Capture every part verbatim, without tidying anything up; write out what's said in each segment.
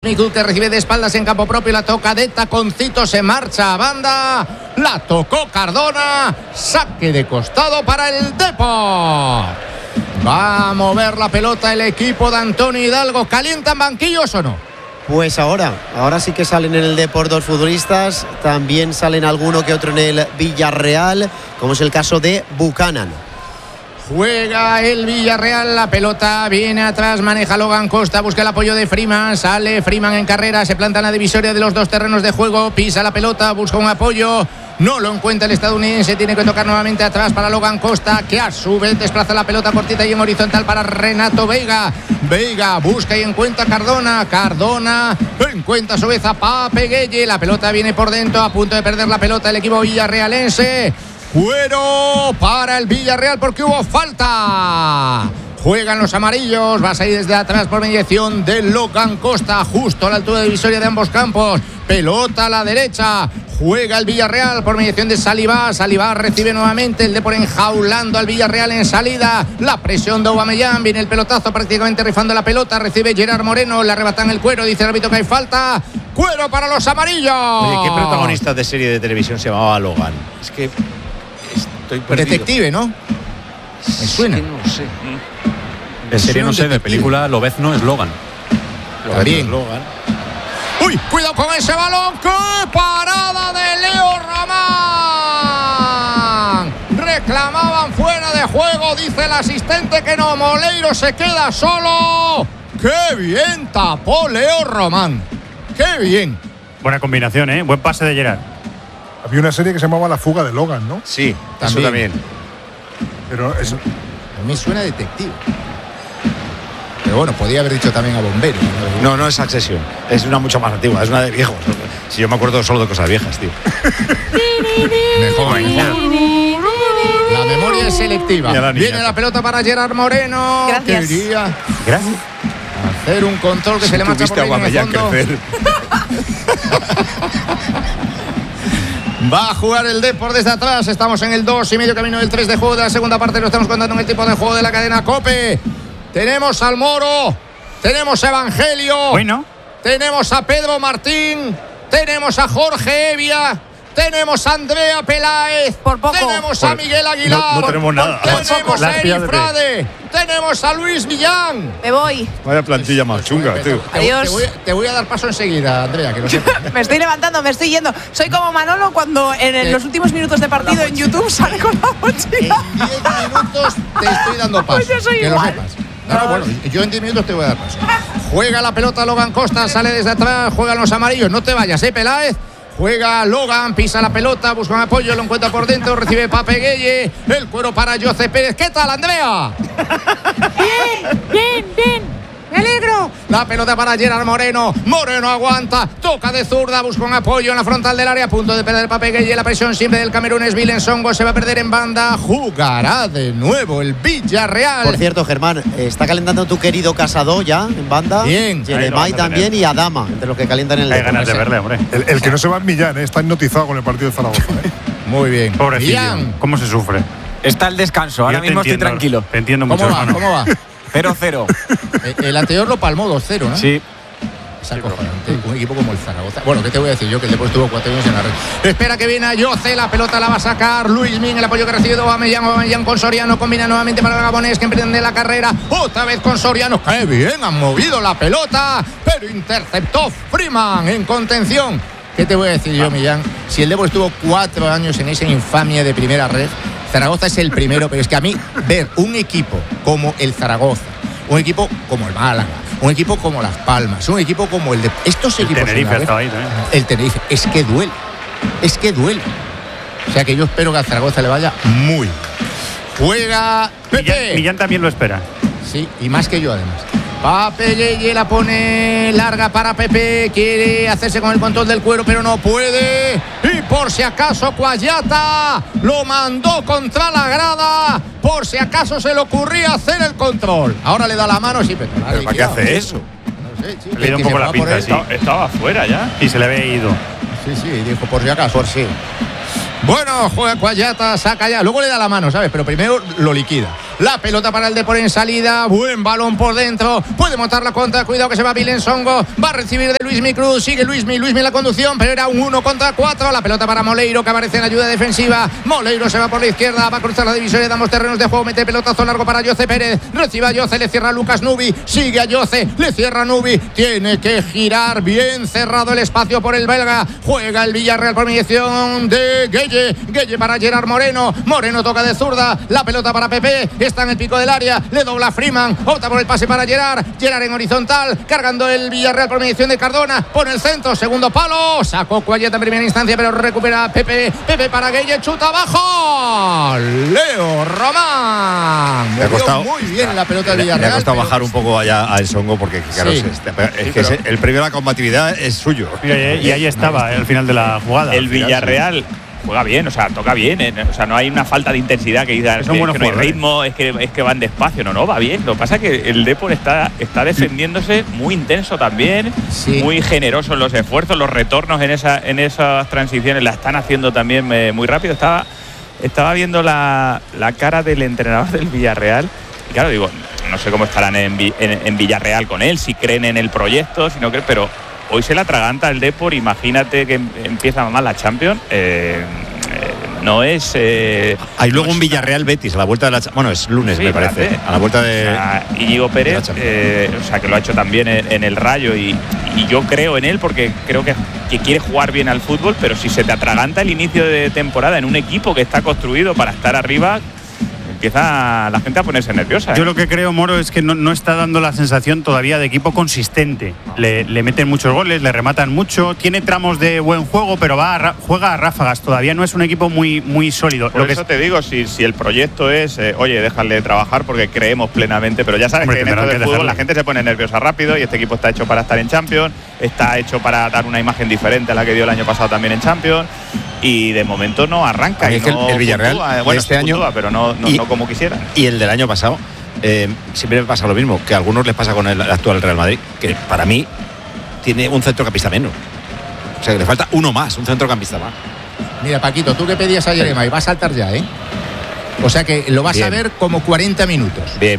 Micute recibe de espaldas en campo propio, la toca de taconcito, se marcha a banda, la tocó Cardona, saque de costado para el Depor. Va a mover la pelota el equipo de Antonio Hidalgo. ¿Calientan banquillos o no? Pues ahora, ahora sí que salen en el Depor dos futbolistas, también salen alguno que otro en el Villarreal, como es el caso de Buchanan. Juega el Villarreal, la pelota viene atrás, maneja Logan Costa, busca el apoyo de Freeman, sale Freeman en carrera, se planta en la divisoria de los dos terrenos de juego, pisa la pelota, busca un apoyo, no lo encuentra el estadounidense, tiene que tocar nuevamente atrás para Logan Costa, que a su vez desplaza la pelota cortita y en horizontal para Renato Veiga. Veiga busca y encuentra a Cardona, Cardona encuentra a su vez a Pape Gueye, la pelota viene por dentro, a punto de perder la pelota el equipo villarrealense. Cuero para el Villarreal porque hubo falta. Juegan los amarillos, va a salir desde atrás por mediación de Logan Costa, justo a la altura de divisoria de ambos campos. Pelota a la derecha, juega el Villarreal por mediación de Saliba. Saliba recibe nuevamente, el Depor enjaulando al Villarreal en salida. La presión de Aubameyang, viene el pelotazo prácticamente rifando la pelota, recibe Gerard Moreno, le arrebatan el Cuero, dice el árbitro que hay falta. Cuero para los amarillos. Oye, ¿qué protagonista de serie de televisión se llamaba Logan? Es que estoy perdido. Detective, ¿no? Me suena. Es que no sé. De serie no sé, de película Lobezno es Logan. Está bien. Logan. ¡Uy! ¡Cuidado con ese balón! ¡Qué parada de Leo Román! Reclamaban fuera de juego, dice el asistente que no. Moleiro se queda solo. ¡Qué bien tapó Leo Román! ¡Qué bien! Buena combinación, ¿eh? Buen pase de Gerard. Había una serie que se llamaba La fuga de Logan, ¿no? Sí, también. eso también. Pero eso... A mí suena detective. Pero bueno, podía haber dicho también a bombero. No, no es Succession. Es una mucho más antigua, es una de viejos. Si yo me acuerdo solo de cosas viejas, tío. Mejor, mejor. La memoria es selectiva. La Viene la pelota para Gerard Moreno. Gracias. Quería Gracias. hacer un control que Si se le marcha por tuviste a línea de Aubameyang fondo. crecer. Va a jugar el Depor desde atrás. Estamos en el dos y medio camino del tres de juego de la segunda parte. Lo estamos contando en el tipo de juego de la cadena COPE. Tenemos al Moro. Tenemos a Evangelio. Bueno. Tenemos a Pedro Martín. Tenemos a Jorge Evia. Tenemos a Andrea Peláez. Por poco. Tenemos a Miguel Aguilar. No, no tenemos nada. Tenemos a Las Eri pillas de Frade. Tenemos a Luis Millán. Me voy. Vaya plantilla más chunga, tío. Te, Adiós. te voy, te voy a dar paso enseguida, Andrea, que no sepas. Me estoy levantando, me estoy yendo. Soy como Manolo cuando en el- Eh, los últimos minutos de partido en YouTube sale con la En mochila. diez minutos te estoy dando paso. Pues yo soy que igual. lo sepas. No, no, bueno, yo en diez minutos te voy a dar paso. Juega la pelota Logan Costa, sale desde atrás, juegan los amarillos. No te vayas, eh, Peláez. Juega Logan, pisa la pelota, busca un apoyo, lo encuentra por dentro, recibe Pape Gueye. El Cuero para José Pérez. ¿Qué tal, Andrea? Bien, bien, bien. Me alegro. La pelota para Gerard Moreno. Moreno aguanta, toca de zurda, busca un apoyo en la frontal del área, a punto de perder Pape Gueye. La presión siempre del Camerún es Vilen Songo, se va a perder en banda. Jugará de nuevo el Villarreal. Por cierto, Germán, está calentando tu querido Casado ya en banda. Bien. Ahí lo Jeremai vas a también tener. y Adama, entre los que calientan en el Hay Depor. ganas de verle, hombre. El, el que no se va en Millán, ¿eh? Está hipnotizado con el partido de Zaragoza, ¿eh? Muy bien. Pobrecillo. Ian, ¿Cómo se sufre? Está el descanso, ahora Yo te mismo estoy entiendo, tranquilo. Te entiendo mucho, ¿cómo va? hermano. ¿Cómo va? cero cero. Eh, El anterior lo palmó dos cero, ¿no? Sí. Es acojonante. Un equipo como el Zaragoza. Bueno, ¿qué te voy a decir yo? Que el Depor estuvo cuatro años en la red. Espera que viene a Yoce, la pelota la va a sacar Luis Min, el apoyo que recibe de Aubameyang. Aubameyang con Soriano, combina nuevamente para el Gabonés que emprende la carrera. Otra vez con Soriano. ¡Qué bien! Han movido la pelota, pero interceptó Freeman en contención. ¿Qué te voy a decir yo, Millán? Si el Depor estuvo cuatro años en esa infamia de primera red, Zaragoza es el primero, pero es que a mí ver un equipo como el Zaragoza, un equipo como el Málaga, un equipo como Las Palmas, un equipo como el de estos El equipos en Tenerife la red, estaba ahí también. el Tenerife, es que duele, es que duele. O sea que yo espero que a Zaragoza le vaya muy bien. Juega Pepe. Millán, Millán también lo espera. Sí, y más que yo además. Pape Gueye la pone larga para Pepe. Quiere hacerse con el control del Cuero, pero no puede. Y por si acaso Cuayata lo mandó contra la grada. Por si acaso se le ocurría hacer el control. Ahora le da la mano, sí, pero, ¿Pero para qué hace eso? No sé, chico, Le dio que un poco se la va por pinta, él. sí. Estaba fuera ya. Y se le había ido. Sí, sí, dijo por si acaso. Por sí. Bueno, juega Cuayata, saca ya. Luego le da la mano, ¿sabes? Pero primero lo liquida. La pelota para el Depor en salida. Buen balón por dentro. Puede montar la contra. Cuidado que se va Vilén Songo. Va a recibir de Luismi Cruz. Sigue Luismi. Luismi en la conducción. Pero era un uno contra cuatro. La pelota para Moleiro, que aparece en ayuda defensiva. Moleiro se va por la izquierda. Va a cruzar la divisoria. Damos terrenos de juego. Mete pelotazo largo para Yoce Pérez. Recibe a Yoce. Le cierra Lucas Nubi. Sigue a Yoce. Le cierra Nubi. Tiene que girar. Bien cerrado el espacio por el belga. Juega el Villarreal por mediación de Gueye. Gueye para Gerard Moreno. Moreno toca de zurda. La pelota para Pepe. Está en el pico del área. Le dobla Freeman. Opta por el pase para Gerard. Gerard en horizontal. Cargando el Villarreal por mediación de Cardona. Pone el centro. Segundo palo. Sacó Cuayeta en primera instancia, pero recupera Pepe. Pepe para Gueye. Chuta abajo. Leo Román. Me ha costado muy bien la pelota del le, Villarreal. le ha costado pero... bajar un poco allá al Songo porque claro, Sí. es, es, es que es, el premio de la combatividad es suyo. Mira, y ahí estaba, eh, al final de la jugada. El Villarreal juega bien, o sea, toca bien, eh, o sea, no hay una falta de intensidad que diga que, Son buenos que no hay jugadores. ritmo, es que, es que van despacio, no, no, va bien. Lo que pasa es que el Depor está, está defendiéndose muy intenso también, Sí. muy generoso en los esfuerzos, los retornos en, esa, en esas transiciones la están haciendo también eh, muy rápido. Estaba, estaba viendo la, la cara del entrenador del Villarreal y claro, digo, no sé cómo estarán en, en, en Villarreal con él, si creen en el proyecto, si no creen, pero hoy se la atraganta el Depor. Imagínate que empieza mal la Champions. Eh, eh, no es. Eh, Hay luego no un es Villarreal Betis a la vuelta de la. Bueno, es lunes, Sí, me parece. fíjate. A la vuelta de. O sea, Íñigo Pérez, de la Champions. eh, o sea, que lo ha hecho también en, en el Rayo y, y yo creo en él porque creo que, que quiere jugar bien al fútbol, pero si se te atraganta el inicio de temporada en un equipo que está construido para estar arriba, empieza la gente a ponerse nerviosa. ¿eh? Yo lo que creo, Moro, es que no, no está dando la sensación todavía de equipo consistente. Le, le meten muchos goles, le rematan mucho, tiene tramos de buen juego, pero va a ra- juega a ráfagas. Todavía no es un equipo muy, muy sólido. Por lo que eso es- te digo, si, si el proyecto es, eh, oye, déjale trabajar porque creemos plenamente, pero ya sabes Hombre, que en esto tendrán del que fútbol dejarle. la gente se pone nerviosa rápido y este equipo está hecho para estar en Champions, está hecho para dar una imagen diferente a la que dio el año pasado también en Champions y de momento no arranca. A mí Y es que no el- el Villarreal puntúa, eh, de bueno, este sí año- puntúa, pero no, no, y- no como quisieran. Y el del año pasado, eh, siempre me pasa lo mismo, que a algunos les pasa con el actual Real Madrid, que para mí tiene un centrocampista menos. O sea, que le falta uno más, un centrocampista más. Mira, Paquito, tú que pedías a Jeremai, va a saltar ya, ¿eh? O sea que lo vas Bien. a ver como cuarenta minutos. Bien.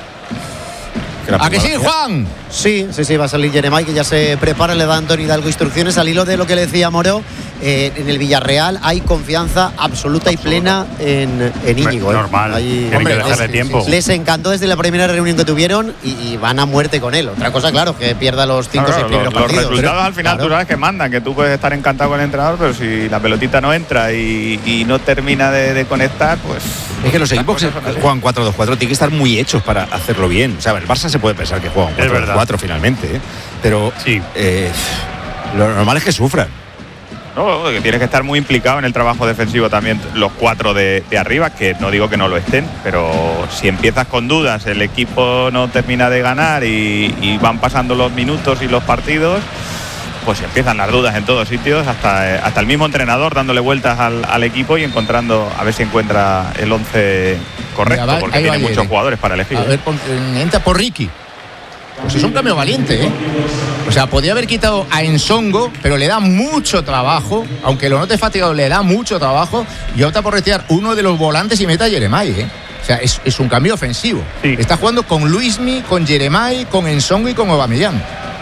¿A que sí, Juan? Sí, sí, sí, va a salir Jeremai, que ya se prepara, le da a Antonio Hidalgo instrucciones. Al hilo de lo que le decía Moro, eh, en el Villarreal hay confianza absoluta y plena en, en Íñigo. ¿eh? Normal, Ahí- tienen hombre, que dejarle sí, tiempo. sí, sí. Les encantó desde la primera reunión que tuvieron y, y van a muerte con él. Otra cosa, claro, que pierda los cinco o Claro, seis primeros los, los partidos. resultados al final Claro. tú sabes que mandan, que tú puedes estar encantado con el entrenador, pero si la pelotita no entra y, y no termina de, de conectar, pues. Es que los las equipos que cosas son así. juegan cuatro dos cuatro tienen que estar muy hechos para hacerlo bien. O sea, el Barça se puede pensar que juega un cuatro dos cuatro finalmente, ¿eh? Pero Sí. eh, lo normal es que sufran. No, que tienes que estar muy implicado en el trabajo defensivo también, los cuatro de, de arriba, que no digo que no lo estén, pero si empiezas con dudas, el equipo no termina de ganar y, y van pasando los minutos y los partidos, pues empiezan las dudas en todos sitios, hasta, hasta el mismo entrenador dándole vueltas al, al equipo y encontrando, a ver si encuentra el once correcto, Mira, va- porque ahí va tiene muchos Yere. jugadores para elegir. A ver, pon- entra por Ricky. Pues es un cambio valiente, ¿eh? O sea, podía haber quitado a Ensongo, pero le da mucho trabajo, aunque lo note fatigado, le da mucho trabajo y opta por retirar uno de los volantes y mete a Jeremai, ¿eh? O sea, es, es un cambio ofensivo. Sí. Está jugando con Luismi, con Jeremai, con Ensongo y con Aubameyang.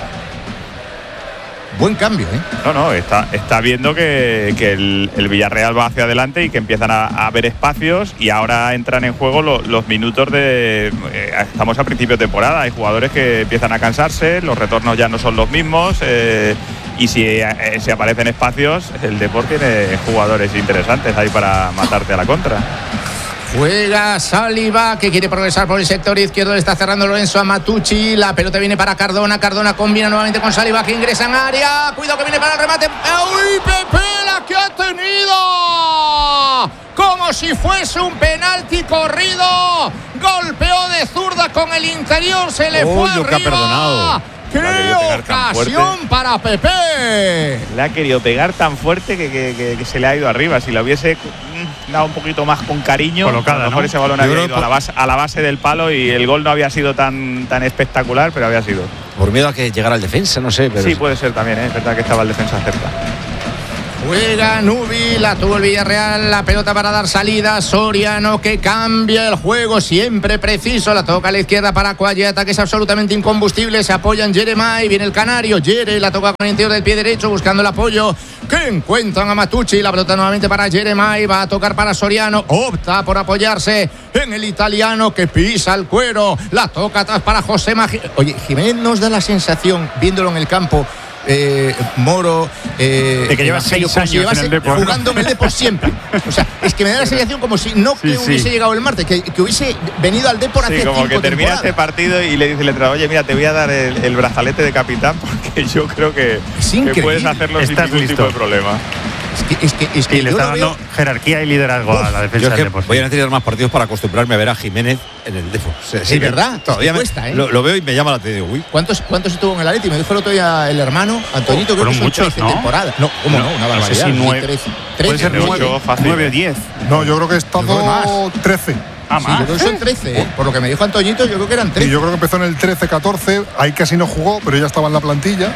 Buen cambio, ¿eh? No, no, está, está viendo que, que el, el Villarreal va hacia adelante y que empiezan a, a haber espacios y ahora entran en juego lo- los minutos de... eh, estamos a principio de temporada, hay jugadores que empiezan a cansarse, los retornos ya no son los mismos eh, y si eh, se aparecen espacios, el deporte tiene jugadores interesantes ahí para matarte a la contra. Juega Saliba, que quiere progresar por el sector izquierdo. Le está cerrando Lorenzo a Matucci. La pelota viene para Cardona. Cardona combina nuevamente con Saliba, que ingresa en área. Cuidado que viene para el remate. ¡Uy, Pepe, la que ha tenido! Como si fuese un penalti corrido. Golpeó de zurda con el interior. Se le Uy, fue lo que ha arriba. perdonado. ¡Qué La quería pegar tan ocasión fuerte. para Pepe! Le ha querido pegar tan fuerte que, que- que- que se le ha ido arriba. Si la hubiese mm, dado un poquito más con cariño, Colocada, a lo mejor ¿no? ese balón Yo había creo ido que a la, base, a la base del palo y el gol no había sido tan, tan espectacular, pero había sido. Por miedo a que llegara el defensa, no sé. Pero Sí, puede ser también, ¿eh? Es verdad que estaba el defensa cerca. Juega Nubi, la tuvo el Villarreal, la pelota para dar salida. Soriano que cambia el juego, siempre preciso. La toca a la izquierda para Cuayeta, que es absolutamente incombustible. Se apoya en Jeremai, viene el canario. Jere la toca con el interior del pie derecho, buscando el apoyo. Que encuentran a Matucci. La pelota nuevamente para Jeremai, va a tocar para Soriano. Opta por apoyarse en el italiano que pisa el cuero. La toca atrás para José Magi. Oye, Jiménez nos da la sensación, viéndolo en el campo, Eh, Moro, eh, de que lleva seis años si en el Depor, jugando en el Depor siempre. O sea, es que me da la sensación como si no que sí, hubiese sí. llegado el martes, que, que hubiese venido al Depor sí, hace como que termina temporadas. este partido y le dice el entrenador, oye, mira, te voy a dar el, el brazalete de capitán porque yo creo que, que puedes hacerlo sin ningún listo. tipo de problema. Es que, es que, es que y le está dando veo... jerarquía y liderazgo Uf, a la defensa del Depor. Voy a necesitar más partidos para acostumbrarme a ver a Jiménez en el Depor. O sea, sí, ¿verdad? Todavía cuesta, me, ¿eh? lo, lo veo y me llama la atención. Uy. ¿Cuántos, ¿Cuántos estuvo en el Atleti? Me dijo el otro día el hermano Antonito, oh, creo que son muchos, trece ¿no? temporadas. No, ¿cómo no? no? Una barbaridad. No sé si nueve. trece, Puede ser nueve o diez. No, yo creo que he estado trece. Ah, sí, yo creo que son trece, ¿eh? Por lo que me dijo Antoñito, yo creo que eran trece. Y yo creo que empezó en el trece catorce, ahí casi no jugó, pero ya estaba en la plantilla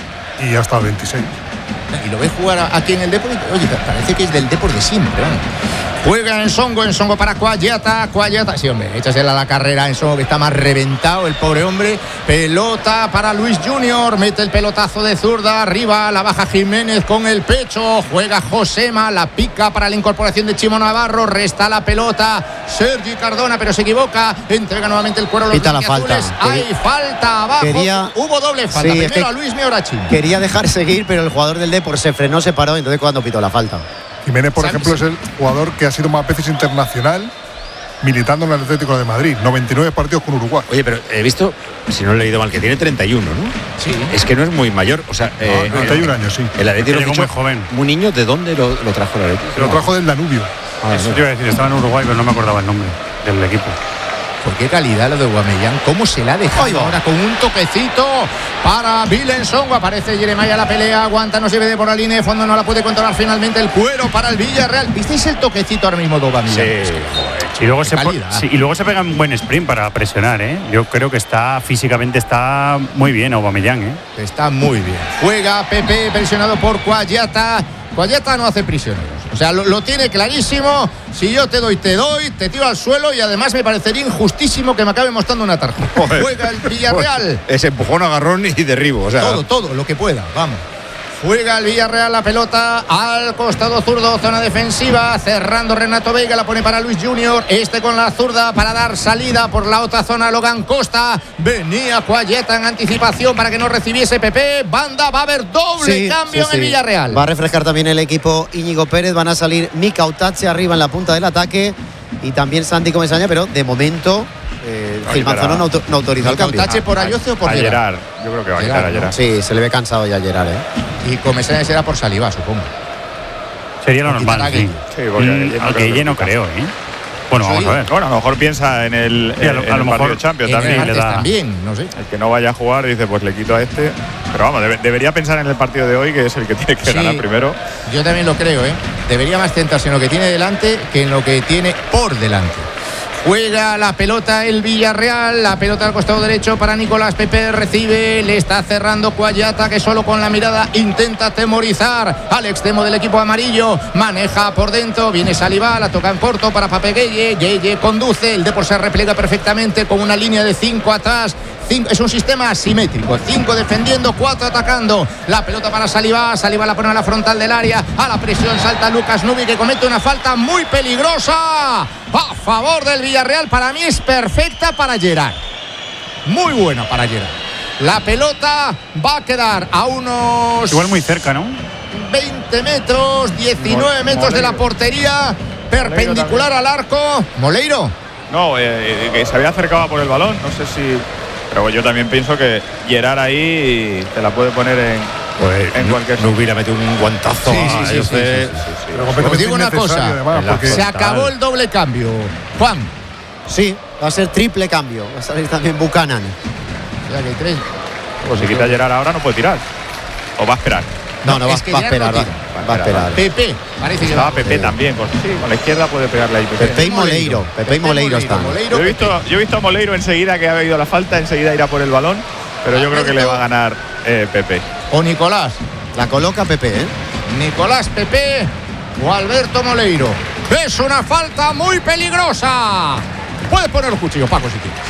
y hasta el veintiséis. Y lo ves jugar aquí en el Depor, oye, parece que es del Depor de siempre, ¿no? Juega en Songo, en Songo para Cuayata, Cuayata, sí, hombre, échasela a la carrera en Songo, que está más reventado el pobre hombre. Pelota para Luis Junior, mete el pelotazo de zurda, arriba, la baja Jiménez con el pecho, juega Josema, la pica para la incorporación de Chimo Navarro, resta la pelota Sergi Cardona, pero se equivoca, entrega nuevamente el cuero a los Quita la falta. Hay Quería, falta abajo, quería, hubo doble falta, sí, primero es que a Luis Miorachi. Quería dejar seguir, pero el jugador del Depor se frenó, se paró, entonces cuando pitó la falta. Jiménez, por ejemplo, es el jugador que ha sido más veces internacional militando en el Atlético de Madrid. noventa y nueve partidos con Uruguay. Oye, pero he visto, si no he leído mal, que tiene treinta y uno, ¿no? Sí. Es que no es muy mayor. O sea, no, eh, treinta y un años, sí. El Atlético llegó muy joven. Muy niño, ¿de dónde lo, lo trajo el Atlético? Se lo trajo del Danubio. Ah, Eso no. te iba a decir, estaba en Uruguay, pero no me acordaba el nombre del equipo. ¿Por qué calidad lo de Aubameyang? ¿Cómo se la ha dejado ahora con un toquecito para Vilensongo? Aparece Jeremai a la pelea, aguanta, no se ve de por la línea de fondo, no la puede controlar finalmente el cuero para el Villarreal. ¿Visteis el toquecito ahora mismo de Aubameyang? Sí. Y luego, se sí, y luego se pega un buen sprint para presionar, ¿eh? Yo creo que está físicamente está muy bien Aubameyang, ¿eh? Está muy bien. Juega Pepe, presionado por Cuayata. Cuayata no hace prisioneros. O sea, lo, lo tiene clarísimo. Si yo te doy, te doy, te tiro al suelo y además me parecería injustísimo que me acabe mostrando una tarjeta. Joder. Juega el Villarreal. Es empujón, agarrón y derribo. O sea, todo, todo, lo que pueda. Vamos. Juega el Villarreal la pelota al costado zurdo, zona defensiva, cerrando Renato Veiga, la pone para Luis Junior, este con la zurda para dar salida por la otra zona Logan Costa, venía Cuayeta en anticipación para que no recibiese Pepe, banda, va a haber doble sí, cambio sí, en el sí. Villarreal. Va a refrescar también el equipo Íñigo Pérez, van a salir Mika Utache arriba en la punta del ataque y también Santi Comesaña, pero de momento eh, Gil Manzano no, auto, no autoriza el cambio. ¿Utache por Ayoce o por a Gerard? Yo creo que va a quitar a Gerard. Sí, se le ve cansado ya a Gerard, ¿eh? Y Comesaña será por Saliba, supongo. Sería lo normal, sí. Sí, porque mm, al que no creo, ¿eh? Bueno, vamos a ver. Bueno, a lo mejor piensa en el, sí, a lo, en a lo el mejor partido de Champions en también. El también, no sé. El que no vaya a jugar dice, pues le quito a este. Pero vamos, debe, debería pensar en el partido de hoy, que es el que tiene que sí, ganar primero. Yo también lo creo, ¿eh? Debería más centrarse en lo que tiene delante que en lo que tiene por delante. Juega la pelota el Villarreal, la pelota al costado derecho para Nicolás Pepe, recibe, le está cerrando Cuayata, que solo con la mirada intenta atemorizar al extremo del equipo amarillo, maneja por dentro, viene Saliba, la toca en corto para Pape Gueye, Gueye conduce, el Depor se replega perfectamente con una línea de cinco atrás. Es un sistema asimétrico, cinco defendiendo, cuatro atacando, la pelota para Saliba, Saliba la pone a la frontal del área, a la presión salta Lucas Nubi, que comete una falta muy peligrosa a favor del Villarreal. Para mí es perfecta para Gerard, muy buena para Gerard. La pelota va a quedar a unos igual muy cerca, ¿no? veinte metros, diecinueve metros Moleiro. de la portería, perpendicular al arco. ¿Moleiro? No, eh, que se había acercado por el balón, no sé si... Pero yo también pienso que Gerard ahí te la puede poner en, pues, en no, cualquier no hubiera metido un guantazo. Sí, sí, sí, sí, sí, sí, sí. Os digo una cosa, además, porque se acabó el doble cambio. Juan. Sí, va a ser triple cambio. Va a salir también Buchanan. O sea que tres. Pues si quita Gerard ahora no puede tirar. O va a esperar. No, no, va, es que va a ya esperar. no Va, tira. va a esperar. Pepe, parece que Estaba va. Pepe sí. también. Con, sí, con la izquierda puede pegarle ahí Pepe. Pepe y Moleiro. Pepe y Moleiro están. Moleiro, Yo he, visto, yo he visto a Moleiro enseguida que ha habido la falta, enseguida irá por el balón, pero yo creo que le va a ganar eh, Pepe. O Nicolás. La coloca Pepe, ¿eh? Nicolás Pepe o Alberto Moleiro. Es una falta muy peligrosa. Puedes poner el cuchillo, Paco, si quieres.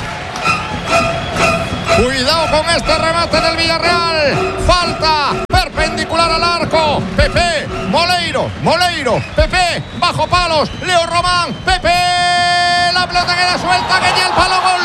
Cuidado con este remate del Villarreal. Falta perpendicular al arco. Pepe, Moleiro, Moleiro, Pepe, bajo palos. Leo Román, Pepe. La pelota queda suelta, que ya el palo, gol.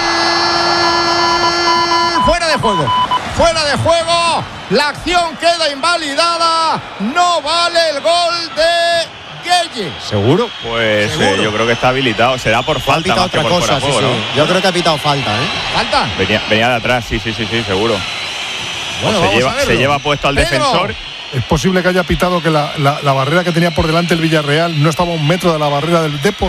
Fuera de juego. Fuera de juego. La acción queda invalidada. No vale el gol de Gueye. ¿Seguro? Pues eh, yo creo que está habilitado. Será por falta más que otra por cosa, fuera de juego, sí, ¿no? sí. Yo creo que ha pitado falta, ¿eh? ¿Falta? Venía, venía de atrás, sí, sí, sí, sí, seguro. Bueno, se, vamos lleva, a verlo. se lleva puesto al Pedro. defensor. Es posible que haya pitado que la, la, la barrera que tenía por delante el Villarreal no estaba a un metro de la barrera del Depor.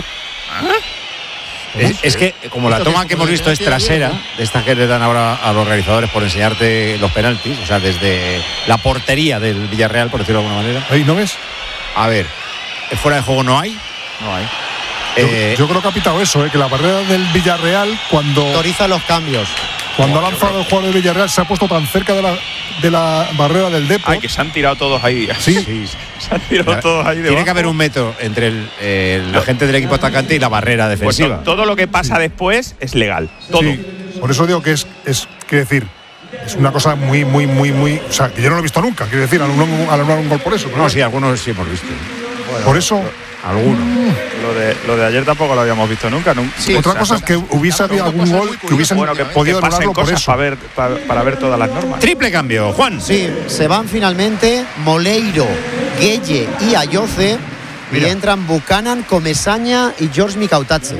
Es, es que como la Esto toma que que como hemos visto es diferencia de trasera, Diego. de esta que le dan ahora a los realizadores por enseñarte los penaltis, o sea, desde la portería del Villarreal, por decirlo de alguna manera. Ahí, ¿no ves? A ver, fuera de juego no hay. No hay. Yo, Eh, yo creo que ha pitado eso, ¿eh? Que la barrera del Villarreal, cuando, Autoriza los cambios. cuando ha lanzado el jugador del Villarreal, se ha puesto tan cerca de la, de la barrera del Depor. Ay, que se han tirado todos ahí. Sí. sí, Se han tirado todos ahí debajo. tiene que haber un metro entre el, el agente del equipo atacante y la barrera Pues defensiva. to- todo lo que pasa después es legal. Todo. Sí, por eso digo que es, es quiero decir, es una cosa muy, muy, muy, muy. O sea, que yo no lo he visto nunca, quiero decir, al anular un, al anular un gol por eso. Pero No, sí, algunos sí hemos visto. por eso, Algunos. Lo de, lo de ayer tampoco lo habíamos visto nunca. nunca. Sí, otra o sea, cosa es que hubiese habido son algún cosas gol muy que hubiesen Bueno, que, podido que pasen anularlo por cosas eso. para ver, para, para ver todas las normas. Triple cambio, Juan. Sí, se van finalmente Moleiro, Gueye y Ayoce. Y entran Buchanan, Comesaña y George Micautache.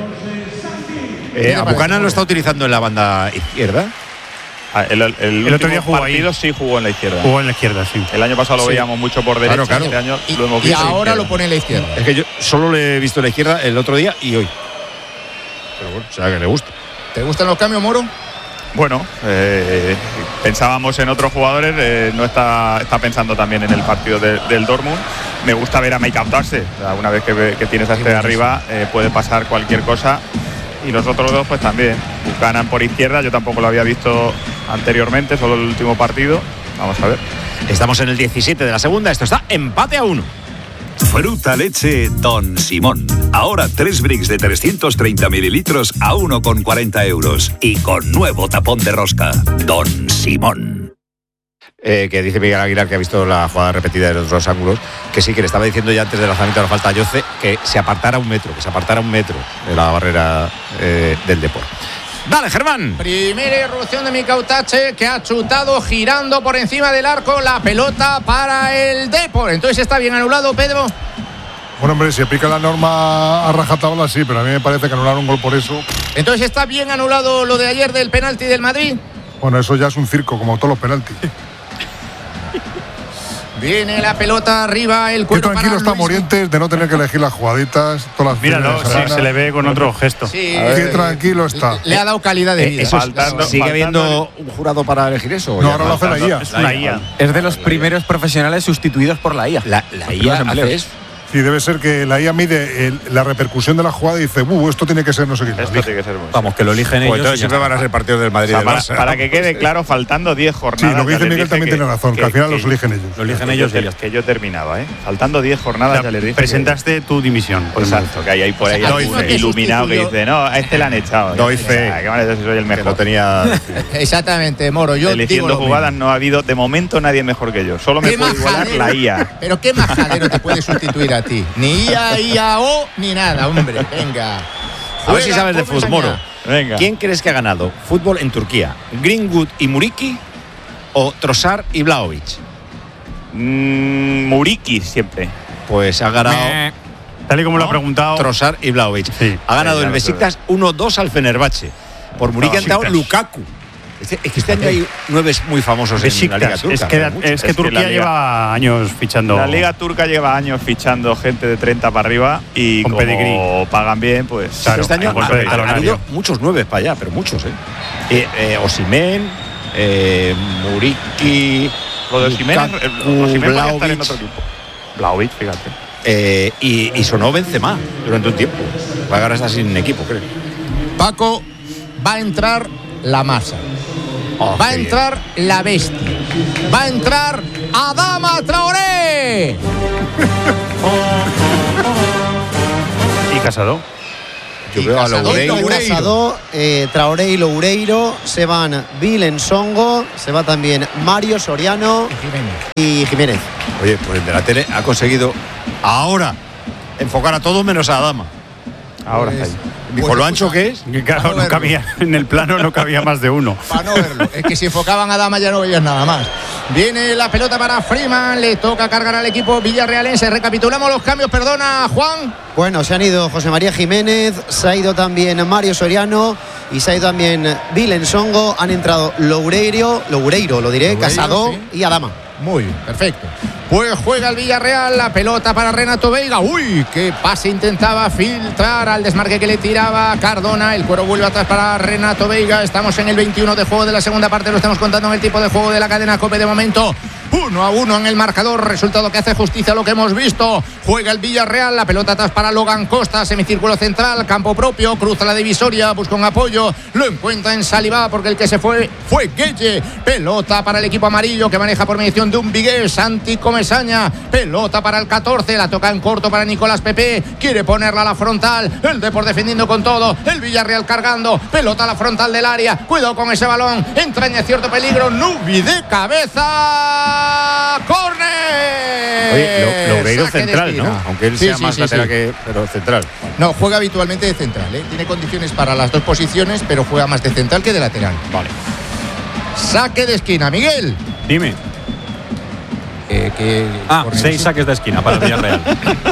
Eh, a Buchanan lo está utilizando en la banda izquierda. Ah, El, el, el otro día último jugó partido ahí. sí jugó en la izquierda. Jugó en la izquierda, sí. El año pasado lo Sí. veíamos mucho por derecha. Claro, claro. Este año Y, lo hemos y visto. en la ahora izquierda. lo pone en la izquierda. Es que yo solo le he visto en la izquierda el otro día y hoy. Pero bueno, o sea que le gusta. ¿Te gustan los cambios, Moro? Bueno, eh, pensábamos en otros jugadores, eh, no está, está pensando también en el partido de- del Dortmund. Me gusta ver a Make darse. O sea, una vez que, ve- que tienes a este de arriba, eh, puede pasar cualquier cosa. Y los otros dos, pues también. Buchanan por izquierda, yo tampoco lo había visto anteriormente, solo el último partido. Vamos a ver. Estamos en el diecisiete de la segunda, esto está empate a uno. Fruta leche Don Simón. Ahora tres bricks de trescientos treinta mililitros a uno con cuarenta euros. Y con nuevo tapón de rosca. Don Simón. Eh, que dice Miguel Aguilar, que ha visto la jugada repetida de los dos ángulos, que sí, que le estaba diciendo ya antes del lanzamiento de la falta a Yoce que se apartara un metro, que se apartara un metro de la barrera eh, del Depor. Dale, Germán. Primera irrupción de Micautache, que ha chutado girando por encima del arco la pelota para el Depor. Entonces está bien anulado, Pedro. Bueno, hombre, si aplica la norma a rajatabla, sí, pero a mí me parece que anular un gol por eso. Entonces está bien anulado lo de ayer del penalti del Madrid. Bueno, eso ya es un circo, como todos los penaltis. Viene la pelota arriba, el Qué cuero tranquilo para está Luis. Morientes de no tener que elegir las jugaditas, todas las Míralo, fines de sí, semana. se le ve con otro gesto. Sí, Qué eh, tranquilo está. Le ha dado calidad de Eh, vida. eso es- Faltando- ¿Sigue faltando- habiendo un jurado para elegir eso? o No, ya ahora lo hace la I A. Es una I A. Es de los primeros profesionales sustituidos por la I A. La, la Los I A primeros hace empleos. eso. Sí, debe ser que la I A mide el- la repercusión de la jugada y dice, uh, esto tiene que ser no sé qué. Esto tiene que ser muy Vamos, que lo eligen Pues ellos. entonces y ya siempre está. van a ser partidos del Madrid O sea, y del para, Barça. para que quede claro, faltando diez Sí, jornadas. lo que ya dice les Miguel dije también que- tiene razón, que, al final los eligen ellos. Lo eligen que ellos yo, y ya está. que yo terminaba, ¿eh? Faltando diez jornadas, ya les dije. que- Presentaste tu dimisión. por el Exacto, que hay ahí por ahí O sea, algún alguno que iluminado que sustituyó- dice, no, a este le han echado. Doy O fe. sea, ¿qué van a decir si soy el Que mejor? no tenía. Exactamente, Moro. Yo digo Eligiendo lo mismo. jugadas no ha habido de momento nadie mejor que yo. Solo me ¿Qué puede igualar majadero? la I A. Pero qué majadero te puede sustituir a ti. Ni I A, I A O, ni nada, hombre. Venga. A ver si Juega sabes de Comesaña. fútbol, Moro. Venga. ¿Quién crees que ha ganado fútbol en Turquía? ¿Greenwood y Muriqui o Trossard y Vlahovic? Mm, Muriqui siempre. Pues ha ganado Meh. Tal y como lo ha ¿No? preguntado. Trossard y Vlahovic. Sí. Ha ganado Sí, ya el lo Besiktas uno dos al Fenerbahce. Por Muriqui ha entrado Besiktas. Lukaku. Este, es que este año hay nueve muy famosos en la Liga Besiktas. Turca. Es que, pero muchos. es que Es que Turquía la Liga- lleva años fichando. La Liga Turca lleva años fichando gente de treinta para arriba y Con como pedigrí. pagan bien, pues Claro, este año hay golpe ha, de ha- ha talonario. habido muchos nueve para allá, pero muchos, ¿eh? eh, eh Osimhen, eh, Muriqui, lo de Osimhen, Lukaku, eh, Osimhen podría estar en Vlahovic, otro equipo. Vlahovic, fíjate. eh, y, y sonó Benzema durante un tiempo. Ahora está sin equipo, creo. Paco, va a entrar la masa. Oh, Va a qué bien. entrar la bestia. Va a entrar Adama Traoré. Casado. Yo veo a Loureiro. Casado, eh, Traoré y Loureiro. Se van Vilensongo. Se va también Mario Soriano y Jiménez. Oye, pues el de la tele ha conseguido ahora enfocar a todos menos a Adama. Ahora Pues, está ahí. Dijo, pues lo ancho escucha, que es. Que claro, no cabía, en el plano no cabía más de uno. Para no verlo. Es que si enfocaban a Dama ya no veías nada más. Viene la pelota para Freeman. Le toca cargar al equipo villarrealense. Recapitulamos los cambios. Perdona, Juan. Bueno, se han ido José María Jiménez, se ha ido también Mario Soriano y se ha ido también Vilensongo. Han entrado Loureiro, Loureiro lo diré, Loureiro, Casado sí. y Adama. Muy bien, perfecto. Pues juega el Villarreal, la pelota para Renato Veiga. Uy, qué pase intentaba filtrar al desmarque que le tiraba Cardona. El cuero vuelve atrás para Renato Veiga. Estamos en el veintiuno de juego de la segunda parte. Lo estamos contando en el tipo de juego de la cadena COPE de momento. Uno a uno en el marcador, resultado que hace justicia a lo que hemos visto. Juega el Villarreal, la pelota atrás para Logan Costa, semicírculo central, campo propio, cruza la divisoria, busca un apoyo, lo encuentra en Saliba porque el que se fue fue Gueye. Pelota para el equipo amarillo que maneja por mediación de un vigués, Santi Comesaña. Pelota para el catorce, la toca en corto para Nicolás Pepe, quiere ponerla a la frontal, el Depor defendiendo con todo, el Villarreal cargando, pelota a la frontal del área, cuidado con ese balón, entraña cierto peligro, Nubi de cabeza. ¡Córner! Oye, lo, Loureiro Saque de central, esquina. ¿no? Aunque él Sí, sea sí, más sí, lateral sí. que. Pero central. No, juega habitualmente de central, ¿eh? Tiene condiciones para las dos posiciones, pero juega más de central que de lateral. Vale. Saque de esquina, Miguel. Dime. Eh, que Ah, Córner, seis sí. saques de esquina para el Villarreal.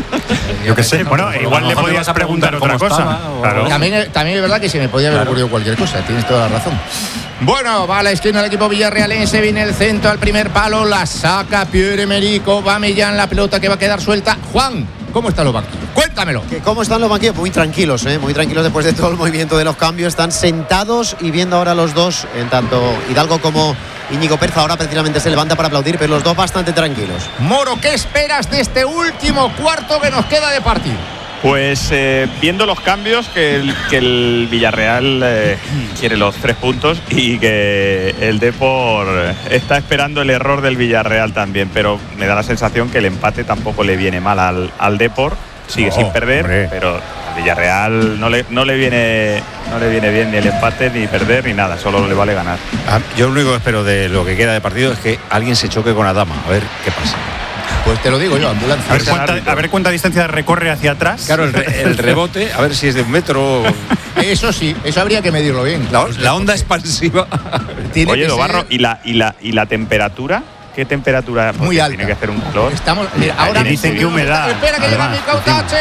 Yo qué sé, bueno, igual le mejor podías ibas a preguntar preguntar otra cómo cosa. estaba, o- Claro. También, también es verdad que se me podía haber Claro. ocurrido cualquier cosa, tienes toda la razón. Bueno, va a la esquina el equipo villarrealense, viene el centro al primer palo, la saca Pierre-Emerick Aubameyang, la pelota que va a quedar suelta. Juan, ¿cómo están los banquillos? Cuéntamelo. ¿Que ¿Cómo están los banquillos? Muy tranquilos, ¿eh? Muy tranquilos después de todo el movimiento de los cambios. Están sentados y viendo ahora los dos, en tanto Hidalgo como Íñigo Perza ahora precisamente se levanta para aplaudir, pero los dos bastante tranquilos. Moro, ¿qué esperas de este último cuarto que nos queda de partido? Pues eh, viendo los cambios, que el, que el Villarreal eh, quiere los tres puntos y que el Depor está esperando el error del Villarreal también, pero me da la sensación que el empate tampoco le viene mal al, al Depor, sigue No, sin perder, hombre. pero al Villarreal no le, no le viene no le viene bien ni el empate ni perder ni nada, solo le vale ganar. Ah, yo lo único que espero de lo que queda de partido es que alguien se choque con Adama, a ver qué pasa. Pues te lo digo yo, ambulancia. A ver, cuánta, a ver cuánta distancia recorre hacia atrás. Claro, el, re- el rebote, a ver si es de un metro. Eso sí, eso habría que medirlo bien. La, la onda expansiva. Tiene Oye, que Dobarro, ser ¿y la, y la, y la temperatura? ¿Qué temperatura? muy Porque alta. Tiene que hacer un calor. Estamos, mira, ahora Y dicen que humedad. Espera que llega además, mi Cautache.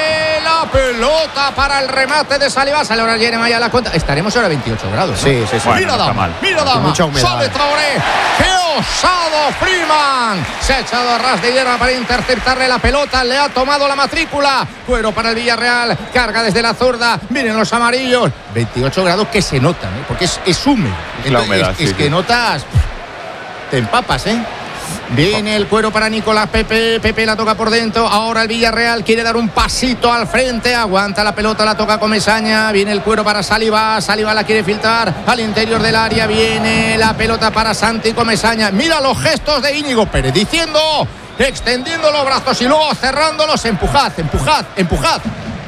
La pelota para el remate de Saliba. Sale ahora Jeremy a la cuenta. Estaremos ahora a veintiocho grados. ¿no? Sí, sí, sí. Bueno, mira no está Dama, mal. mira Dama. mucha humedad. Sale Traoré. ¡Qué osado Freeman! Se ha echado a ras de hierba para interceptarle la pelota. Le ha tomado la matrícula. Cuero para el Villarreal. Carga desde la zurda. Miren los amarillos. veintiocho grados que se notan, ¿eh? Porque es, es húmedo. Es la Entonces, humedad, es, sí, es sí. que notas. Te empapas, ¿eh? Viene el cuero para Nicolás Pepe. Pepe la toca por dentro. Ahora el Villarreal quiere dar un pasito al frente. Aguanta la pelota, la toca Comesaña. Viene el cuero para Saliba. Saliba la quiere filtrar al interior del área. Viene la pelota para Santi Comesaña. Mira los gestos de Íñigo Pérez diciendo, extendiendo los brazos y luego cerrándolos. Empujad, empujad, empujad.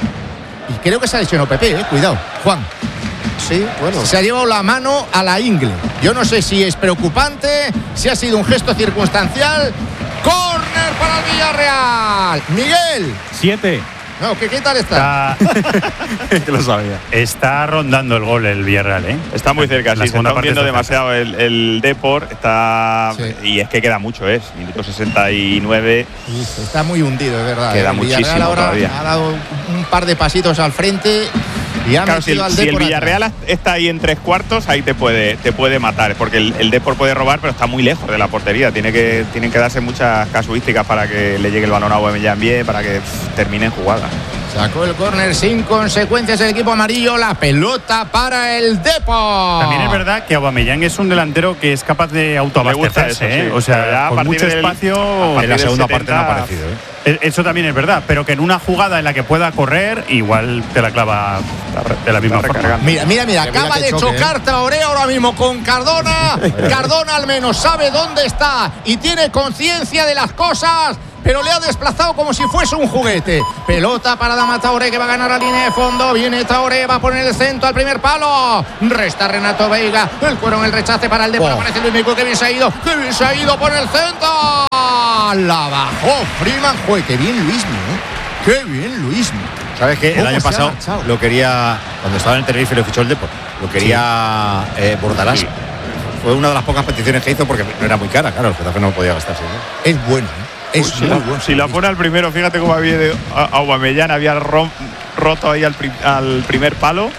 Y creo que se ha lesionado Pepe, eh. Cuidado, Juan. Sí, bueno. Se ha llevado la mano a la ingle. Yo no sé si es preocupante, si ha sido un gesto circunstancial. Córner para el Villarreal. Miguel. Siete. No, ¿qué, qué tal está? Está, Que lo sabía. está rondando el gol el Villarreal, ¿eh? Está muy cerca, La sí, se segunda está parte hundiendo está cerca. demasiado el, el Depor, está Sí. y es que queda mucho, es minuto sesenta y nueve. Uf, está muy hundido, es verdad. Queda el Villarreal muchísimo ahora todavía. ha dado un par de pasitos al frente y ha Claro, si metido el, al si el Depor Villarreal atrás. está ahí en tres cuartos, ahí te puede te puede matar, porque el, el Depor puede robar, pero está muy lejos de la portería. Tiene que tienen que darse muchas casuísticas para que le llegue el balón a Aubameyang bien, para que pff, termine en jugada. Sacó el córner sin consecuencias el equipo amarillo. La pelota para el Depor. También es verdad que Aubameyang es un delantero que es capaz de autoabastecerse, Le gusta eso, ¿eh? sí. O sea, Pero ya a con partir mucho del- espacio. a partir En la del segunda setenta, parte no ha aparecido, ¿eh? Eh, Eso también es verdad, pero que en una jugada en la que pueda correr, igual te la clava de la misma está forma. recargando. Mira, mira, mira, Mira acaba que de choque, chocar Traoré ahora mismo con Cardona. Cardona al menos sabe dónde está y tiene conciencia de las cosas pero le ha desplazado como si fuese un juguete. Pelota para Adama Traoré, que va a ganar la línea de fondo. Viene Traoré, va a poner el centro al primer palo. Resta Renato Veiga. El cuero en el rechace para el Depor. Oh. Aparece Luis Mico, que bien se ha ido. Que bien se ha ido por el centro. La bajó Freeman. Joder, qué bien Luismi, ¿eh? Qué bien Luismi. ¿Sabes qué? El año pasado lo quería, cuando estaba en el Tenerife lo fichó el Depor. Lo quería sí. eh, Bordalás. Sí. Fue una de las pocas peticiones que hizo porque no era muy cara, claro, el Getafe no podía gastarse, ¿no? Es bueno, ¿eh? Es Uy, si, la, bueno, si la pone al primero, fíjate cómo había de Aubameyang, había rom, roto ahí al, pri, al primer palo.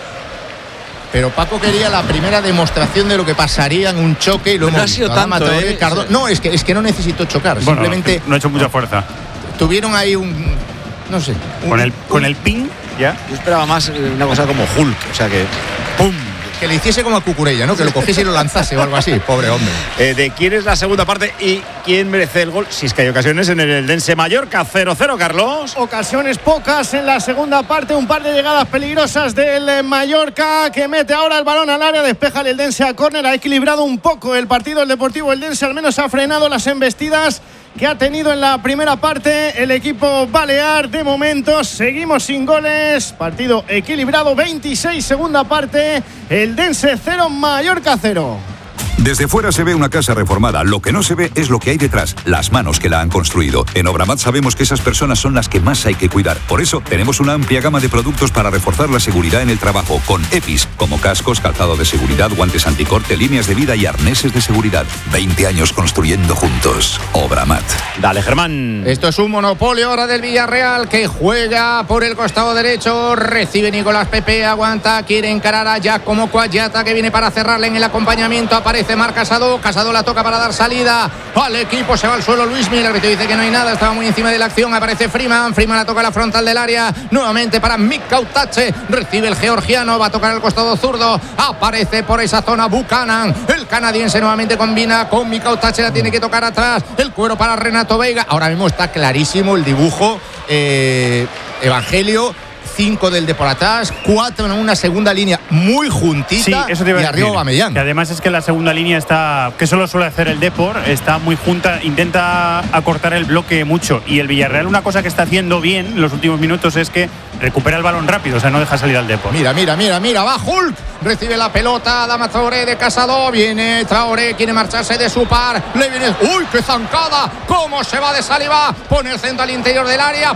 Pero Paco quería la primera demostración de lo que pasaría en un choque y lo no ha sido tanto, ¿eh? No, es que, es que no necesitó chocar, bueno, simplemente no ha hecho mucha fuerza. Tuvieron ahí un, no sé, un, con el un, con el ping, ya. Yo esperaba más una cosa como Hulk, o sea que pum. Que le hiciese como a Cucurella, ¿no? Que lo cogiese y lo lanzase o algo así, pobre hombre. Eh, ¿De quién es la segunda parte y quién merece el gol? Si es que hay ocasiones en el Eldense Mallorca, cero cero, Carlos. Ocasiones pocas en la segunda parte, un par de llegadas peligrosas del Mallorca, que mete ahora el balón al área, despeja el Eldense a córner, ha equilibrado un poco el partido el Deportivo Eldense, al menos ha frenado las embestidas que ha tenido en la primera parte el equipo balear. De momento seguimos sin goles, partido equilibrado, veintiséis segunda parte, Eldense cero, Mallorca cero. Desde fuera se ve una casa reformada, lo que no se ve es lo que hay detrás, las manos que la han construido. En Obramat sabemos que esas personas son las que más hay que cuidar. Por eso tenemos una amplia gama de productos para reforzar la seguridad en el trabajo, con EPIs, como cascos, calzado de seguridad, guantes anticorte, líneas de vida y arneses de seguridad. veinte años construyendo juntos. Obramat. Dale, Germán. Esto es un monopolio ahora del Villarreal, que juega por el costado derecho, recibe Nicolás Pepe, aguanta, quiere encarar a Giacomo Cuagliata, que viene para cerrarle en el acompañamiento, aparece Marc Casado, Casado la toca para dar salida al equipo, se va al suelo Luismi, el árbitro dice que no hay nada, estaba muy encima de la acción, aparece Freeman, Freeman la toca a la frontal del área, nuevamente para Mikautache, recibe el georgiano, va a tocar el costado zurdo, aparece por esa zona Buchanan, el canadiense nuevamente combina con Mikautache, la tiene que tocar atrás, el cuero para Renato Veiga, ahora mismo está clarísimo el dibujo, eh, Evangelio, cinco del de por atrás, cuatro en una segunda línea muy juntita, sí, eso te iba a y arriba Aubameyang. Que además es que la segunda línea está, que solo suele hacer el Depor, está muy junta, intenta acortar el bloque mucho, y el Villarreal una cosa que está haciendo bien en los últimos minutos es que recupera el balón rápido, o sea, no deja salir al Depor. Mira, mira, mira, mira, va Hulk, recibe la pelota, Adama Traoré de Casado, viene Traoré, quiere marcharse de su par, le viene, uy, qué zancada, cómo se va de Saliba, pone el centro al interior del área,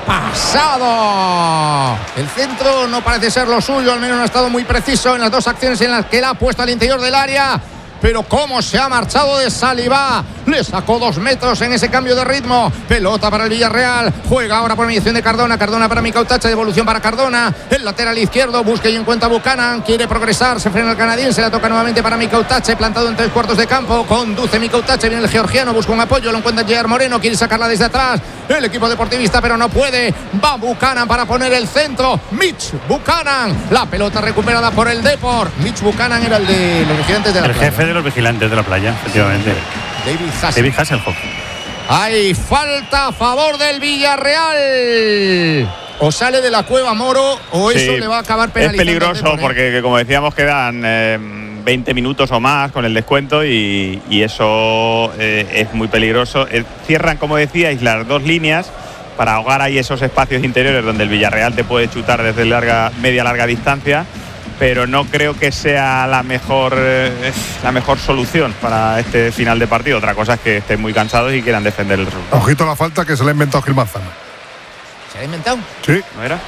pasado. El centro no parece ser lo suyo, al menos no ha estado muy preciso en las dos acciones en las que la ha puesto al interior del área. Pero cómo se ha marchado de Saliba, le sacó dos metros en ese cambio de ritmo. Pelota para el Villarreal, juega ahora por mediación de Cardona, Cardona para Mikautache, devolución para Cardona, el lateral izquierdo, busca y encuentra Buchanan, quiere progresar, se frena el canadiense, la toca nuevamente para Mikautache, plantado en tres cuartos de campo, conduce Mikautache, viene el georgiano, busca un apoyo, lo encuentra Gerard Moreno, quiere sacarla desde atrás, el equipo deportivista pero no puede, va Buchanan para poner el centro, Mitch Buchanan, la pelota recuperada por el Depor. Mitch Buchanan era el de los vigilantes de la el playa, jefe de los vigilantes de la playa, efectivamente. David Hasselhoff. David Hasselhoff. Hay falta a favor del Villarreal. O sale de la cueva Moro o sí, eso le va a acabar penalizando. Es peligroso porque, que, como decíamos, quedan eh, veinte minutos o más con el descuento y, y eso eh, es muy peligroso. Eh, cierran, como decíais, las dos líneas para ahogar ahí esos espacios interiores donde el Villarreal te puede chutar desde larga, media larga distancia. Pero no creo que sea la mejor eh, la mejor solución para este final de partido. Otra cosa es que estén muy cansados y quieran defender el resultado. Ojito la falta que se le ha inventado Gil Manzano. ¿Se ha inventado? Sí. ¿No era?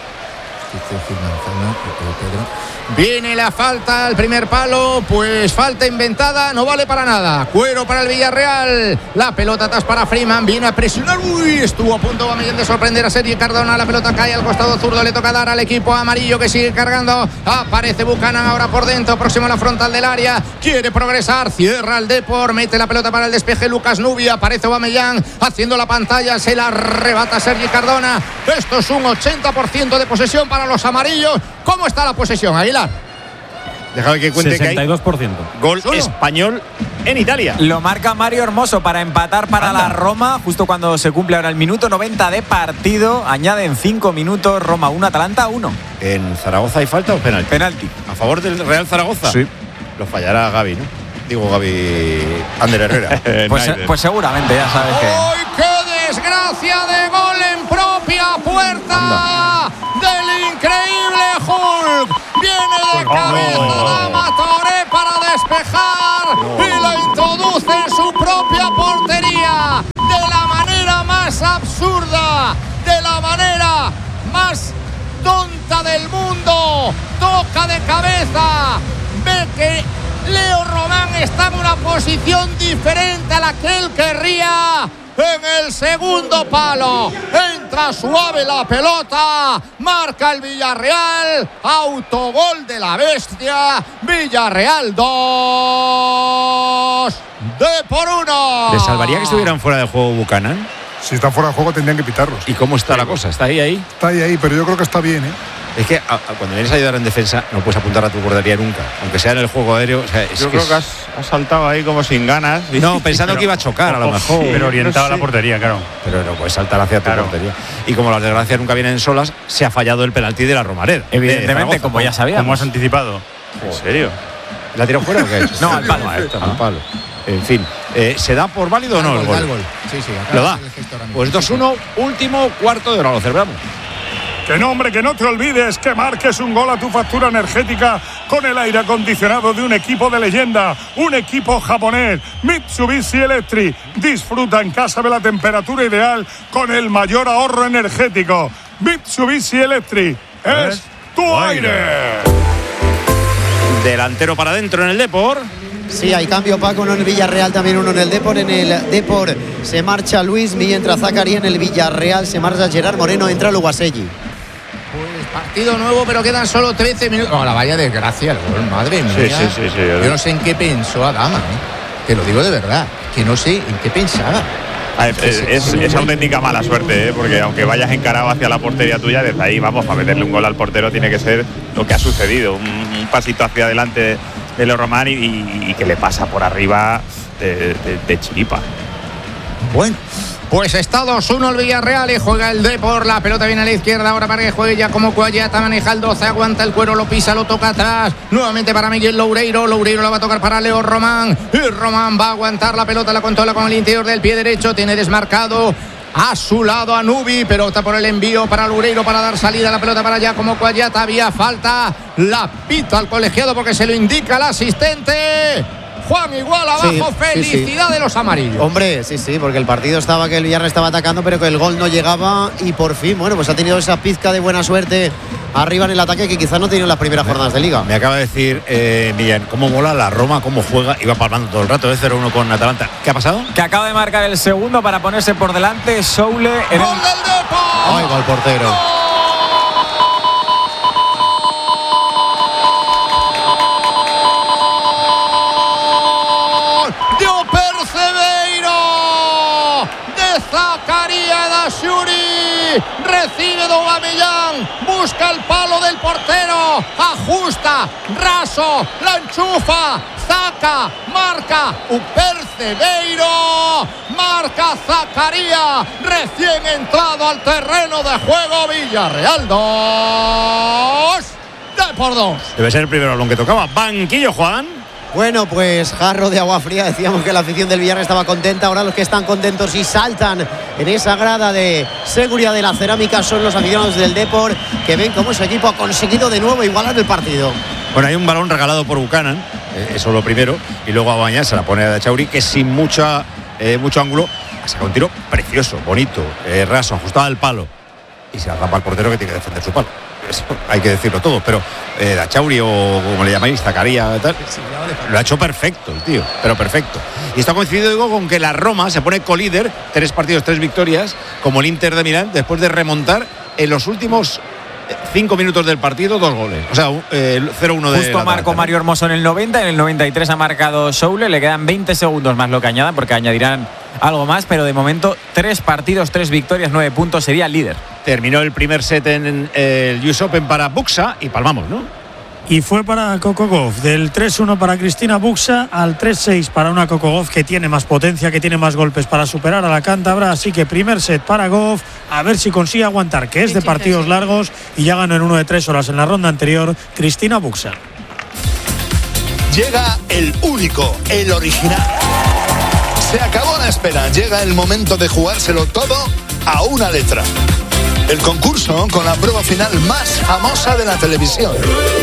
Viene la falta al primer palo, pues falta inventada, no vale para nada. Cuero para el Villarreal, la pelota atrás para Freeman, viene a presionar, uy, estuvo a punto Aubameyang de sorprender a Sergi Cardona, la pelota cae al costado zurdo, le toca dar al equipo amarillo que sigue cargando, aparece Buchanan ahora por dentro, próximo a la frontal del área, quiere progresar, cierra el Depor, mete la pelota para el despeje Lucas Nubia, aparece Aubameyang haciendo la pantalla, se la arrebata Sergi Cardona, esto es un ochenta por ciento de posesión para los amarillos. ¿Cómo está la posesión, Aguilar? Déjame que cuente sesenta y dos por ciento. Que hay gol ¿Solo? Español en Italia. Lo marca Mario Hermoso para empatar para Anda. la Roma, justo cuando se cumple ahora el minuto noventa de partido. Añaden cinco minutos, Roma uno, Atalanta uno. ¿En Zaragoza hay falta o penalti? Penalti. ¿A favor del Real Zaragoza? Sí. Lo fallará Gaby, ¿no? Digo Gaby Ander Herrera. pues, pues seguramente, ya sabes que... ¡Ay, qué desgracia! gracia de gol en propia puerta del increíble Hulk. Viene de cabeza Dama Touré para despejar y la introduce en su propia portería de la manera más absurda, de la manera más tonta del mundo. Toca de cabeza, ve que Leo Román está en una posición diferente a la que él querría. En el segundo palo entra suave la pelota, marca el Villarreal, autogol de la bestia. Villarreal dos, de por uno. ¿Le salvaría que estuvieran fuera de juego Buchanan? Si están fuera de juego tendrían que pitarlos. ¿Y cómo está la cosa? ¿Está ahí ahí? Está ahí ahí, pero yo creo que está bien, ¿eh? Es que a, a, cuando vienes a ayudar en defensa no puedes apuntar a tu portería nunca, aunque sea en el juego aéreo. O sea, es Yo que creo es... que has, has saltado ahí como sin ganas. No, pensando pero, que iba a chocar a lo mejor. Pero orientado no sé. a la portería, claro. Pero no puedes saltar hacia tu claro. portería. Y como las desgracias nunca vienen solas, se ha fallado el penalti de la Romareda. Evidentemente, como ya sabíamos. Como has anticipado. ¿En serio? ¿La tiró fuera o qué ha hecho? No, al palo. No, esto, al palo. En fin, eh, ¿se da por válido o no el gol? el gol. Sí, sí, ¿Lo da? Pues dos uno, último cuarto de hora, lo celebramos. Que no, hombre, que no te olvides que marques un gol a tu factura energética con el aire acondicionado de un equipo de leyenda, un equipo japonés, Mitsubishi Electric. Disfruta en casa de la temperatura ideal con el mayor ahorro energético. Mitsubishi Electric es, es tu aire. aire. Delantero para adentro en el Depor. Sí, hay cambio, Paco, uno en el Villarreal, también uno en el Depor. En el Depor se marcha Luis Mí, entra Zakaria. En el Villarreal se marcha Gerard Moreno, entra Luguaselli. Pues partido nuevo, pero quedan solo trece minutos. Oh, la vaya desgracia, el gol, madre mía. Sí, sí, sí, sí, yo no sé en qué pensó Adama, ¿eh? Te lo digo de verdad, que no sé en qué pensaba. A ver, es, es, es auténtica mala suerte, ¿eh? Porque aunque vayas encarado hacia la portería tuya, desde ahí, vamos, para meterle un gol al portero tiene que ser lo que ha sucedido, un, un pasito hacia adelante de Leo Román y, y, y que le pasa por arriba de, de, de chiripa. Bueno, pues está dos uno el Villarreal y juega el Depor. La pelota viene a la izquierda ahora para que juegue ya como Cuayata. Maneja el doce, aguanta el cuero, lo pisa, lo toca atrás. Nuevamente para Miguel Loureiro. Loureiro la va a tocar para Leo Román. Y Román va a aguantar la pelota, la controla con el interior del pie derecho. Tiene desmarcado a su lado a Nubi, pelota por el envío para Loureiro para dar salida a la pelota para allá como Cuayata. Había falta, la pita al colegiado porque se lo indica el asistente. Juan Igual abajo, sí, felicidad sí, sí. de los amarillos. Hombre, sí, sí, porque el partido estaba que el Villarreal estaba atacando, pero que el gol no llegaba y por fin, bueno, pues ha tenido esa pizca de buena suerte arriba en el ataque que quizás no tenía en las primeras jornadas de Liga. Me acaba de decir eh, Millán, cómo mola la Roma, cómo juega, iba palmando todo el rato de cero uno con Atalanta. ¿Qué ha pasado? Que acaba de marcar el segundo para ponerse por delante Soule. En ¡Gol el... del Depor! ¡Ay, va el portero! Recibe Aubameyang, busca el palo del portero, ajusta, raso, la enchufa, saca, marca Percebeiro, marca Zakaria, recién entrado al terreno de juego. Villarreal dos, Depor dos. Debe ser el primer balón que tocaba. Banquillo, Juan. Bueno, pues jarro de agua fría. Decíamos que la afición del Villarreal estaba contenta. Ahora los que están contentos y saltan en esa grada de seguridad de la cerámica son los aficionados del Depor, que ven cómo su equipo ha conseguido de nuevo igualar el partido. Bueno, hay un balón regalado por Buchanan, eh, eso es lo primero, y luego a Bañá se la pone a Dachauri, que sin mucha, eh, mucho ángulo ha sacado un tiro precioso, bonito, eh, raso, ajustado al palo, y se la zampa al portero que tiene que defender su palo. Eso hay que decirlo todo, pero eh, Dachauri o como le llamáis, Zakaria, tal, lo ha hecho perfecto el tío, pero perfecto. Y está coincidido, digo, con que la Roma se pone colíder, tres partidos, tres victorias, como el Inter de Milán, después de remontar en los últimos cinco minutos del partido, dos goles. O sea, eh, cero uno de Justo marcó Mario Hermoso en el noventa, en el noventa y tres ha marcado Soule, le quedan veinte segundos más lo que añadan, porque añadirán algo más, pero de momento tres partidos, tres victorias, nueve puntos, sería el líder. Terminó el primer set en el U S Open para Buxa y palmamos, ¿no? Y fue para Coco Gauff, del tres uno para Cristina Buxa al tres seis para una Coco Gauff que tiene más potencia, que tiene más golpes para superar a la cántabra. Así que primer set para Gauff, a ver si consigue aguantar, que es de partidos largos, y ya ganó en uno de tres horas en la ronda anterior Cristina Buxa. Llega el único, el original. Se acabó la espera, llega el momento de jugárselo todo a una letra. El concurso con la prueba final más famosa de la televisión.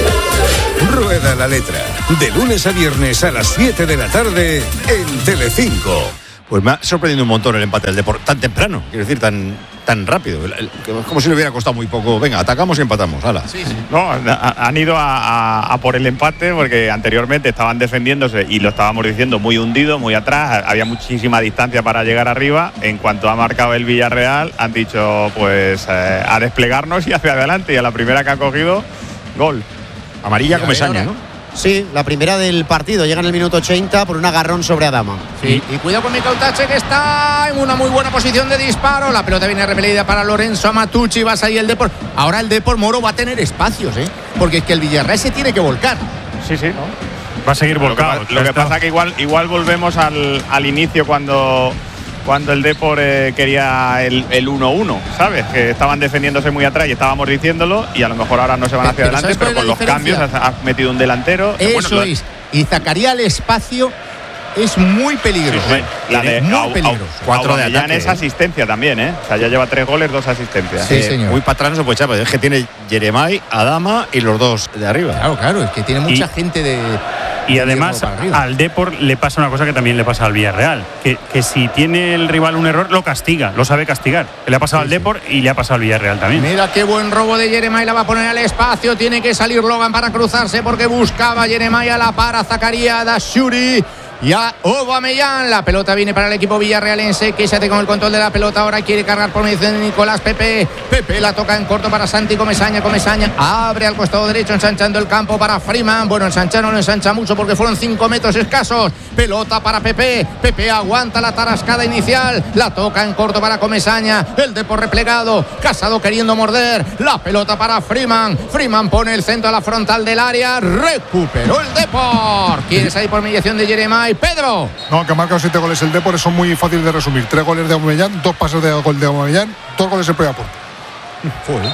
Rueda la letra. De lunes a viernes a las siete de la tarde en Telecinco. Pues me ha sorprendido un montón el empate del Depor tan temprano, quiero decir, tan tan rápido. El, el, como si le hubiera costado muy poco. Venga, atacamos y empatamos. ¡Hala! Sí, sí. No, a, han ido a, a, a por el empate porque anteriormente estaban defendiéndose y lo estábamos diciendo muy hundido, muy atrás. Había muchísima distancia para llegar arriba. En cuanto ha marcado el Villarreal, han dicho pues eh, a desplegarnos y hacia adelante. Y a la primera que ha cogido, gol. Amarilla Comesaña, ¿no? Sí, la primera del partido. Llega en el minuto ochenta por un agarrón sobre Adama. Sí, y cuidado con Micautache, que está en una muy buena posición de disparo. La pelota viene repelida para Lorenzo Amatucci. Va a salir el Depor. Ahora el Depor, Moro, va a tener espacios, ¿eh? Porque es que el Villarreal se tiene que volcar. Sí, sí, ¿no? Va a seguir volcado. Lo que, lo que pasa es que igual, igual volvemos al, al inicio cuando... cuando el Depor eh, quería el, el uno uno, ¿sabes? Que estaban defendiéndose muy atrás y estábamos diciéndolo y a lo mejor ahora no se van hacia pero adelante, pero con los cambios has, has metido un delantero. Eso bueno, lo, es. Y Zacarías al espacio es muy peligroso. Sí, sí. La de muy au, peligroso. Au, Cuatro de Aubameyang ataque. es asistencia también, ¿eh? O sea, ya lleva tres goles, dos asistencias. Sí, eh, señor. Muy para atrás no se puede echar, pero es que tiene Jeremai, Adama y los dos de arriba. Claro, claro, es que tiene mucha Y- gente de... Y además al Depor le pasa una cosa que también le pasa al Villarreal, que, que si tiene el rival un error, lo castiga, lo sabe castigar. Le ha pasado Sí, al sí. Depor y le ha pasado al Villarreal también. Mira qué buen robo de Jeremai, la va a poner al espacio, tiene que salir Logan para cruzarse porque buscaba Jeremai a la para Zacarías Dashuri y a Aubameyang. La pelota viene para el equipo villarrealense que se hace con el control de la pelota, ahora quiere cargar por medio de Nicolás Pepe. Pepe la toca en corto para Santi Comesaña, Comesaña abre al costado derecho ensanchando el campo para Freeman. Bueno, ensancha no lo ensancha mucho porque fueron cinco metros escasos. Pelota para Pepe, Pepe aguanta la tarascada inicial, la toca en corto para Comesaña, el Depor replegado, Casado queriendo morder, la pelota para Freeman, Freeman pone el centro a la frontal del área, recuperó el Depor, quiere salir por mediación de Jeremai. Pedro. No, que ha marcado siete goles el Depor, son muy fácil de resumir. Tres goles de Aubameyang, dos pases de gol de Aubameyang, dos goles en propia puerta. Joder.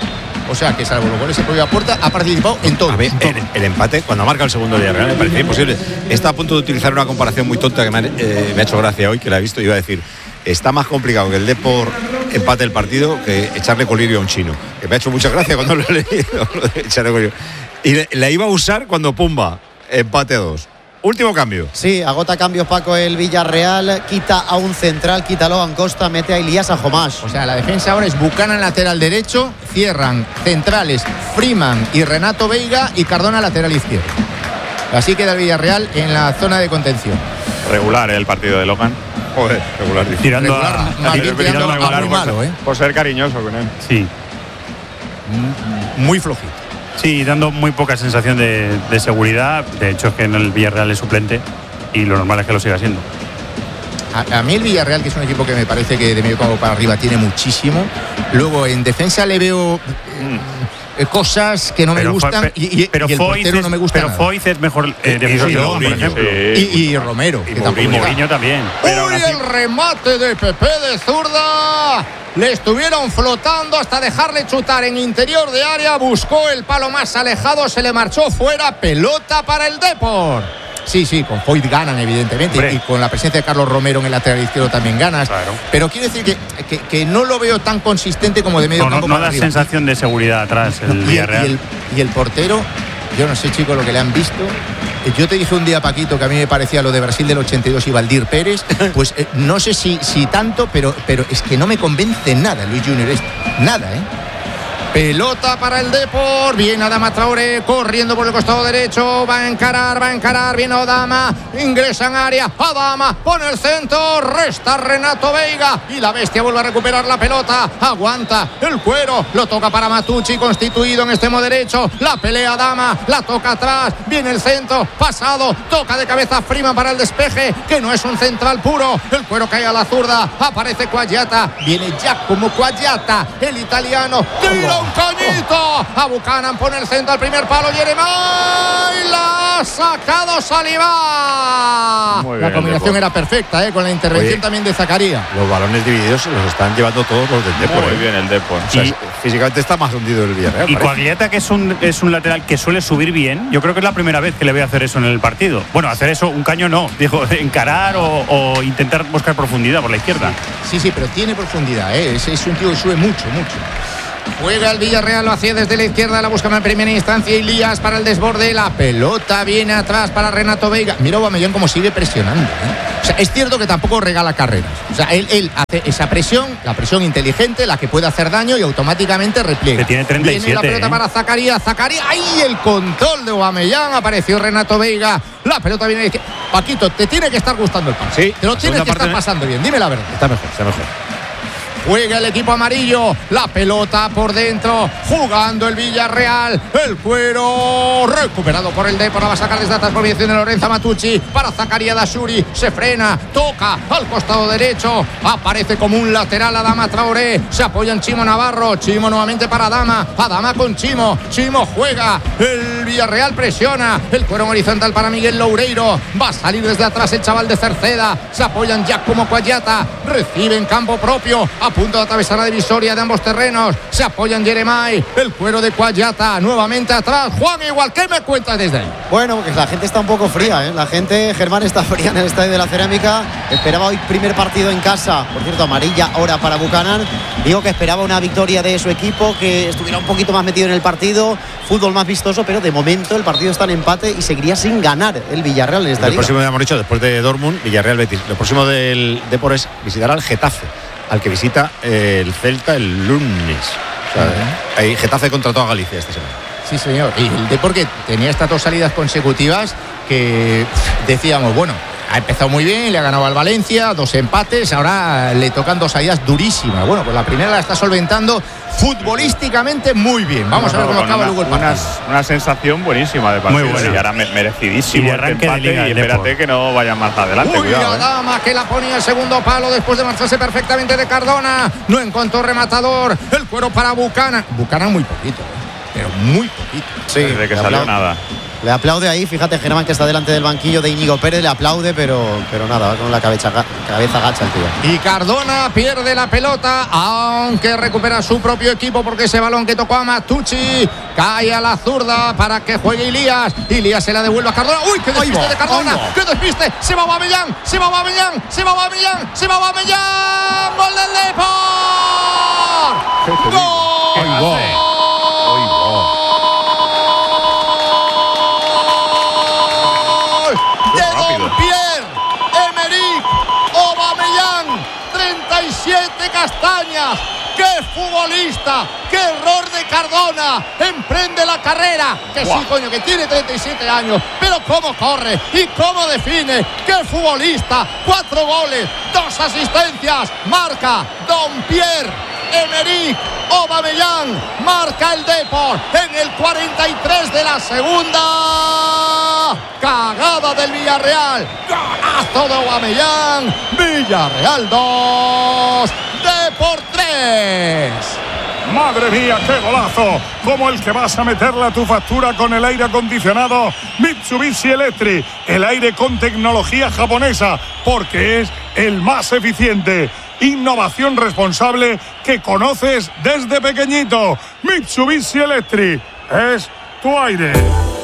O sea que salvo los goles en propia puerta ha participado en todo. A ver, el, el empate, cuando marca el segundo día Real, me parecía imposible. Está a punto de utilizar una comparación muy tonta que me ha, eh, me ha hecho gracia hoy, que la he visto, y iba a decir, está más complicado que el Depor empate el partido que echarle colirio a un chino. Que me ha hecho mucha gracia cuando lo he leído, lo de echarle colirio. Y le, la iba a usar cuando pumba, empate a dos. Último cambio. Sí, agota cambios Paco el Villarreal, quita a un central, quita a Logan Costa, mete a Ilías a Jomás. O sea, la defensa ahora es Buchanan lateral derecho, cierran centrales Freeman y Renato Veiga y Cardona lateral izquierdo. Así queda el Villarreal en la zona de contención. Regular, ¿eh? El partido de Logan. Joder, regular. Tirando Regular, a, más bien tirando tirando a a regular, muy por- malo, ¿eh? Por ser cariñoso con él. Sí. Muy flojito. Sí, dando muy poca sensación de, de seguridad. De hecho, es que en el Villarreal es suplente y lo normal es que lo siga siendo. A, a mí el Villarreal, que es un equipo que me parece que de medio campo para arriba tiene muchísimo. Luego en defensa le veo eh, cosas que no me Pero fue- gustan pe- y, y- pero y el Foyt portero es- no me gusta Pero nada. Foyt es mejor eh, defensor y que Logan, por Mourinho, ejemplo. Y, y Romero. que Y tampoco Mourinho, está. Mourinho también. Pero aún ¡Uy, así- el remate de Pepe de zurda! Le estuvieron flotando hasta dejarle chutar en interior de área. Buscó el palo más alejado, se le marchó fuera. Pelota para el Depor. Sí, sí, con Foyt ganan, evidentemente. Hombre. Y con la presencia de Carlos Romero en el lateral izquierdo también ganas. Claro. Pero quiero decir que, que, que no lo veo tan consistente como de medio No, no, campo no para da arriba. sensación de seguridad atrás el Y el, Villarreal. y el- y el portero, yo no sé, chicos, lo que le han visto. Eh, Yo te dije un día, Paquito, que a mí me parecía lo de Brasil del ochenta y dos y Valdir Pérez. Pues eh, no sé si, si tanto, pero, pero es que no me convence nada, Luis Junior. Esto. Nada, ¿eh? Pelota para el Depor. Viene Adama Traoré corriendo por el costado derecho. Va a encarar, va a encarar. Viene Adama. Ingresa en área. Adama pone el centro. Resta Renato Veiga. Y la bestia vuelve a recuperar la pelota. Aguanta el cuero. Lo toca para Matucci, constituido en extremo derecho. La pelea Adama. La toca atrás. Viene el centro. Pasado. Toca de cabeza Freeman para el despeje. Que no es un central puro. El cuero cae a la zurda. Aparece Quagliata. Viene Giacomo Quagliata. El italiano. Tira un caño. bonito. A Buchanan pone el centro al primer palo. Jeremai la ha sacado Saliba. La combinación era perfecta, ¿eh? Con la intervención Oye, también de Zakaria. Los balones divididos los están llevando todos los del Depor. Muy ¿eh? bien el Depor. O sea, Y- físicamente está más hundido el Villarreal. Y parece. Coagliata, que es un, es un lateral que suele subir bien, yo creo que es la primera vez que le voy a hacer eso en el partido. Bueno, hacer eso, un caño no, digo, encarar o, o intentar buscar profundidad por la izquierda. Sí, sí, pero tiene profundidad, ¿eh? Es, es un tío que sube mucho, mucho. Juega el Villarreal, lo hacía desde la izquierda, la busca en primera instancia. Elías para el desborde, la pelota viene atrás para Renato Veiga. Mira Aubameyang cómo sigue presionando, ¿eh? O sea, es cierto que tampoco regala carreras. O sea, él, él hace esa presión, la presión inteligente, la que puede hacer daño y automáticamente repliega. Que tiene treinta y siete. Viene la pelota ¿eh? para Zakaria, Zakaria, ¡ay! El control de Aubameyang, apareció Renato Veiga. La pelota viene de izquierda. Paquito, te tiene que estar gustando el pase. Sí, te lo la tienes segunda que estar parte- pasando bien, dime la verdad. Está mejor, está mejor. Juega el equipo amarillo, la pelota por dentro, jugando el Villarreal, el cuero recuperado por el Depor, la va a sacar desde atrás por mediación de Lorenzo Matucci para Zakaria Dashuri, se frena, toca al costado derecho, aparece como un lateral Adama Traoré, se apoya en Chimo Navarro, Chimo nuevamente para Adama, Adama con Chimo, Chimo juega, el Villarreal presiona, el cuero horizontal para Miguel Loureiro, va a salir desde atrás el chaval de Cerceda, se apoyan ya como Coagliata, recibe en campo propio, a punto de atravesar la divisoria de ambos terrenos, se apoyan Jeremai, el cuero de Coagliata, nuevamente atrás, Juan igual, ¿qué me cuentas desde ahí? Bueno, porque la gente está un poco fría, ¿eh? La gente, Germán, está fría en el Estadio de la Cerámica. Esperaba hoy primer partido en casa, por cierto, amarilla ahora para Buchanan. Digo que esperaba una victoria de su equipo, que estuviera un poquito más metido en el partido, fútbol más vistoso, pero de momento el partido está en empate y seguiría sin ganar el Villarreal en esta El liga. próximo, ya hemos dicho, después de Dortmund, Villarreal Betis. Lo próximo del Depor es visitar al Getafe, al que visita eh, el Celta el lunes. O sea, hay Getafe contra toda Galicia esta semana. Sí, señor. Y el Depor que tenía estas dos salidas consecutivas que decíamos, bueno, ha empezado muy bien, le ha ganado al Valencia, dos empates, ahora le tocan dos salidas durísimas. Bueno, pues la primera la está solventando futbolísticamente muy bien. Vamos No, a ver no, cómo con acaba una, luego el partido. una, una sensación buenísima de partido. Muy buena. Y ahora me- merecidísimo Y de este arranque de empate, liga y el espérate Depor. que no vaya más adelante. Uy, cuidado, ¿eh? Adama que la ponía el segundo palo después de marcharse perfectamente de Cardona. No encontró rematador. El cuero para Buchanan. Buchanan muy poquito, ¿eh? Pero muy poquito. Sí, Desde que le salió aplau- nada. Le aplaude ahí, fíjate Germán que está delante del banquillo de Íñigo Pérez, le aplaude, pero, pero nada, va con la cabeza, ga- cabeza gacha el tío. Y Cardona pierde la pelota, aunque recupera su propio equipo porque ese balón que tocó a Matucci cae a la zurda para que juegue Ilías. Ilías se la devuelve a Cardona. ¡Uy, qué despiste de Cardona! ¡Qué despiste! ¡Se va Aubameyang! ¡Se va Aubameyang! ¡Se va Aubameyang! ¡Se va Aubameyang! ¡Gol del Depor! ¡Gol! De Don-Pierre Emerick Aubameyang, treinta y siete castañas. ¡Qué futbolista! ¡Qué error de Cardona! Emprende la carrera. Que sí, coño, que tiene treinta y siete años. Pero cómo corre y cómo define. ¡Qué futbolista! Cuatro goles, dos asistencias. Marca Don-Pierre Emerick Aubameyang. Marca el Depor en el cuarenta y tres de la segunda. Cagada del Villarreal. Golazo de Aubameyang. Villarreal dos. Depor tres. Madre mía, qué golazo, como el que vas a meterle a tu factura con el aire acondicionado Mitsubishi Electric, el aire con tecnología japonesa, porque es el más eficiente. Innovación responsable que conoces desde pequeñito. Mitsubishi Electric es tu aire.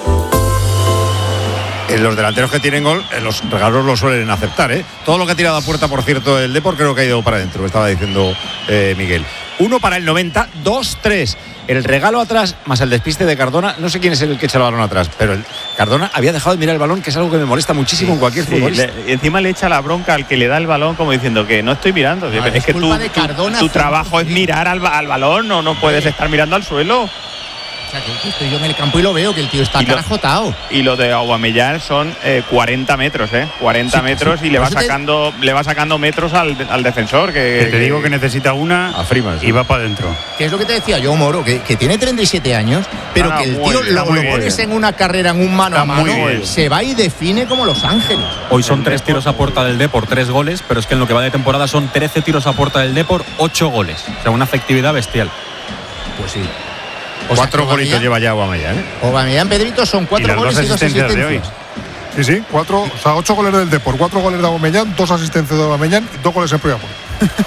Eh, Los delanteros que tienen gol, eh, los regalos los suelen aceptar, ¿eh? Todo lo que ha tirado a puerta, por cierto, el Depor creo que ha ido para adentro, me estaba diciendo eh, Miguel. Uno para el noventa, dos, tres. El regalo atrás, más el despiste de Cardona, no sé quién es el que echa el balón atrás, pero el Cardona había dejado de mirar el balón, que es algo que me molesta muchísimo en cualquier Sí, futbolista. le- encima le echa la bronca al que le da el balón como diciendo que no estoy mirando. No, es es que tú, culpa de tú- Cardona, tu cien por trabajo es cien. mirar al, ba- al balón, no, no puedes estar mirando al suelo. O sea, que, que estoy yo en el campo y lo veo, que el tío está Y lo- carajotado. Y lo de Aubameyang son eh, cuarenta metros, ¿eh? cuarenta Sí, metros sí. y le Por va eso te- sacando le va sacando metros al, al defensor. Que, Que te digo que necesita una A Freeman, sí. y va para adentro. Que es lo que te decía yo, Moro, que, que tiene treinta y siete años, pero Ah, que el muy tío bien, lo, muy lo bien. pones en una carrera, en un mano Está a mano, muy bien. se va y define como Los Ángeles. Hoy son tres tiros a puerta del Depor, tres goles, pero es que en lo que va de temporada son trece tiros a puerta del Depor, ocho goles. O sea, una efectividad bestial. Pues sí. O cuatro sea, golitos lleva ya Aubameyang, ¿eh? Aubameyang, Pedrito, son cuatro goles y dos asistencias de hoy. Sí, sí, cuatro, o sea, ocho goles del Depor, cuatro goles de Aubameyang, dos asistencias de Aubameyang y dos goles en propia puerta.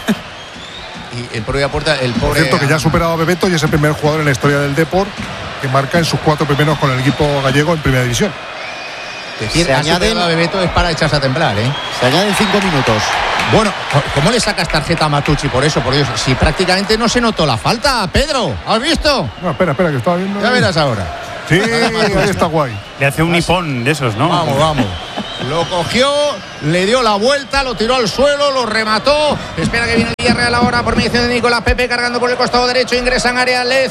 Y el propia puerta, el pobre. Por cierto, que ya ha superado a Bebeto y es el primer jugador en la historia del Depor que marca en sus cuatro primeros con el equipo gallego en primera división. Es decir, se añaden a Bebeto es para echarse a temblar, ¿eh? Se añaden cinco minutos. Bueno, ¿cómo le sacas tarjeta a Matucci por eso? Por Dios, si prácticamente no se notó la falta, Pedro, ¿has visto? No, espera, espera, que estaba viendo. Ya verás ahora. Sí, ahí está guay. Le hace un nipón de esos, ¿no? Vamos, vamos. Lo cogió, le dio la vuelta, lo tiró al suelo, lo remató. Espera que viene el Villarreal ahora por mediación de Nicolás Pepe, cargando por el costado derecho, ingresa en área, le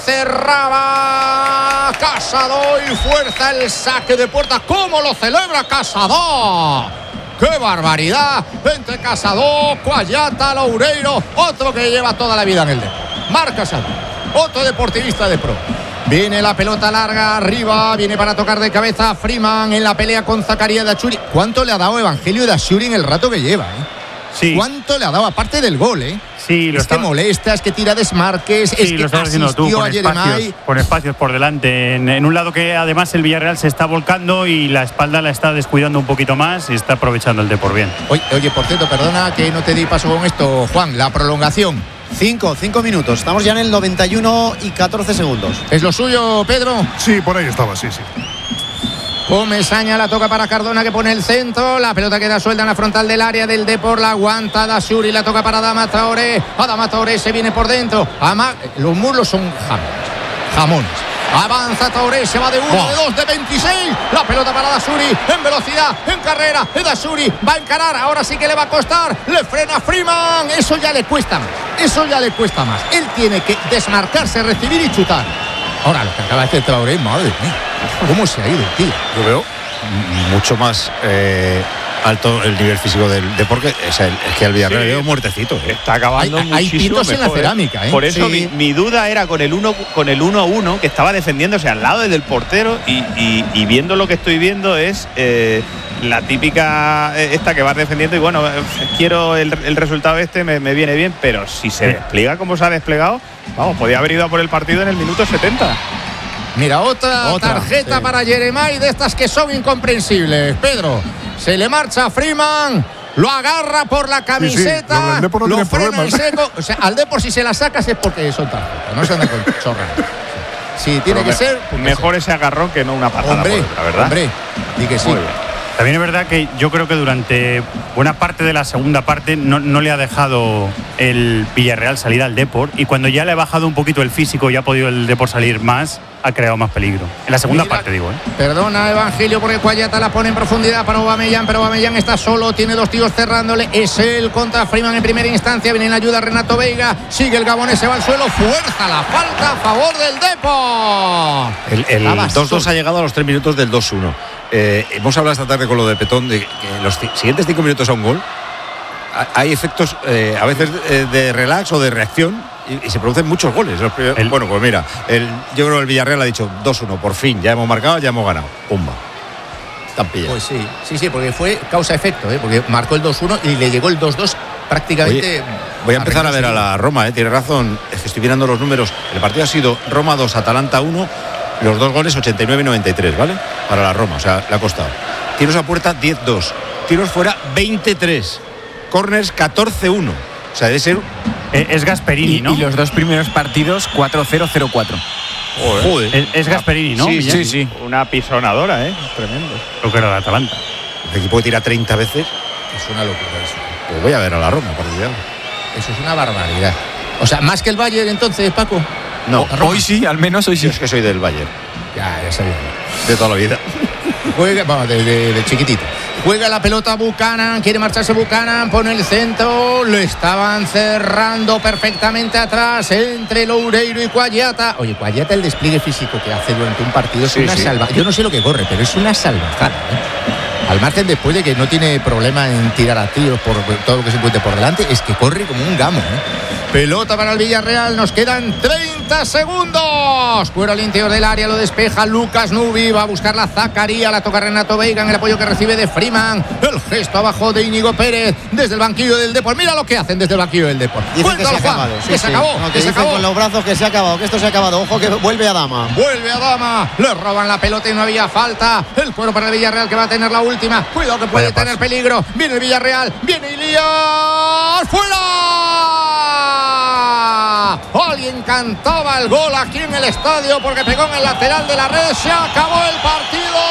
cerraba Casado y fuerza el saque de puerta. ¿Cómo lo celebra Casado? ¡Qué barbaridad! Entre Casado, Cuayata, Loureiro, otro que lleva toda la vida en el deporte. Marc Casado, otro deportivista de pro. Viene la pelota larga arriba, viene para tocar de cabeza Freeman en la pelea con Zakaria Dachuri. ¿Cuánto le ha dado Evangelio Dachuri en el rato que lleva? ¿eh? Sí. ¿Cuánto le ha dado? Aparte del gol, ¿eh? Sí, lo es estaba... que molesta, es que tira desmarques, sí, es que lo estás haciendo tú, con a espacios, con espacios por delante. En, en un lado que además el Villarreal se está volcando y la espalda la está descuidando un poquito más y está aprovechando el Depor bien. Oye, oye, por cierto, perdona que no te di paso con esto, Juan, la prolongación. Cinco, cinco minutos. Estamos ya en el noventa y uno y catorce segundos. ¿Es lo suyo, Pedro? Sí, por ahí estaba, sí, sí. Comesaña la toca para Cardona, que pone el centro. La pelota queda suelta en la frontal del área del Depor. La aguanta Dachuri, la toca para Adama Traoré. Adama Traoré se viene por dentro. Ama... Los muslos son jamones. Jamones. Avanza Traoré, se va de uno, oh. de dos, de veintiséis. La pelota para Dachuri, en velocidad, en carrera. Dachuri va a encarar, ahora sí que le va a costar. Le frena Freeman, eso ya le cuesta más. Eso ya le cuesta más. Él tiene que desmarcarse, recibir y chutar. Ahora lo que acaba de hacer Traoré, madre mía, cómo se ha ido, tío. Yo veo mucho más eh, alto el nivel físico del deporte. O sea, es que al Villarreal sí, veo muertecito. ¿eh? Está acabando hay, muchísimo hay pitos en la cerámica, ¿eh? Por eso sí. mi, mi duda era con el uno con el uno a uno que estaba defendiéndose al lado del portero y, y, y viendo lo que estoy viendo es eh, la típica esta que vas defendiendo y bueno, quiero el, el resultado este, me, me viene bien, pero si se despliega como se ha desplegado, vamos, podía haber ido a por el partido en el minuto setenta. Mira, otra, otra tarjeta sí. para Jeremai, de estas que son incomprensibles. Pedro, se le marcha a Freeman, lo agarra por la camiseta, sí, sí. Lo, no lo frena en seco. O sea, al Depor si se la sacas es porque son tarjetas, no se andan con chorras. Sí, sí, tiene Pero que me, ser. Mejor ese agarrón que no una patada, hombre, la verdad. Hombre, di que sí. También es verdad que yo creo que durante buena parte de la segunda parte no, no le ha dejado el Villarreal salir al Depor y cuando ya le ha bajado un poquito el físico y ha podido el Depor salir más, ha creado más peligro. En la segunda Mira, parte, digo. ¿eh? Perdona, Evangelio, porque Cuayata la pone en profundidad para Aubameyang, pero Aubameyang está solo, tiene dos tíos cerrándole. Es él contra Freeman en primera instancia. Viene en ayuda Renato Veiga. Sigue el gabonés, se va al suelo. Fuerza la falta a favor del Depor. El, el dos dos ha llegado a los tres minutos del dos uno. Eh, hemos hablado esta tarde con lo de Petón de que los siguientes cinco minutos a un gol hay efectos eh, a veces de, de relax o de reacción y, y se producen muchos goles. El, bueno, pues mira, el, yo creo que el Villarreal ha dicho dos uno, por fin, ya hemos marcado, ya hemos ganado. Pumba. Tampilla. Pues sí, sí, sí, porque fue causa-efecto, ¿eh? Porque marcó el dos uno y le llegó el dos dos prácticamente. Oye, voy a empezar a ver a la Roma, ¿eh? Tiene razón, es que estoy mirando los números. El partido ha sido Roma dos, Atalanta uno. Los dos goles ochenta y nueve y noventa y tres, ¿vale? Para la Roma, o sea, le ha costado. Tiros a puerta diez dos. Tiros fuera veintitrés. Corners catorce uno. O sea, debe ser... Eh, es Gasperini, y, ¿no? Y los dos primeros partidos cuatro cero cero cuatro. Joder. Es, es Gasperini, ¿no? Sí, sí, sí. Una pisonadora, ¿eh? Tremendo. Lo que era de Atalanta. El equipo que tira treinta veces. Es una locura eso. Pues voy a ver a la Roma, para olvidar. Eso es una barbaridad. O sea, más que el Bayern entonces, Paco. No, hoy sí, al menos hoy sí. Yo es que soy del Bayern. Ya, ya sabía. De toda la vida. Juega, bueno, de, de, de chiquitito. Juega la pelota Buchanan, quiere marcharse Buchanan, pone el centro, lo estaban cerrando perfectamente atrás entre Loureiro y Cuayata. Oye, Cuayata, el despliegue físico que hace durante un partido es sí, una sí. salvajada. Yo no sé lo que corre, pero es una salvajada, ¿eh? Al margen después de que no tiene problema en tirar a tiros por todo lo que se encuentre por delante, es que corre como un gamo, ¿eh? Pelota para el Villarreal, nos quedan treinta segundos. Fuera al interior del área, lo despeja Lucas Nubi, va a buscar la Zacaría, la toca Renato Veiga en el apoyo que recibe de Freeman. El gesto abajo de Íñigo Pérez desde el banquillo del Depor. Mira lo que hacen desde el banquillo del Depor. Dicen que se ha acabado. Sí, que sí. se acabó. No, que que se dicen acabó. con los brazos que se ha acabado, que esto se ha acabado. Ojo que vuelve a Dama. Vuelve a Dama, le roban la pelota y no había falta. El cuero para el Villarreal que va a tener la última. Cuidado que puede Vaya tener paso. peligro. Viene el Villarreal, viene Ilías. ¡Fuera! Alguien cantaba el gol aquí en el estadio porque pegó en el lateral de la red. Se acabó el partido.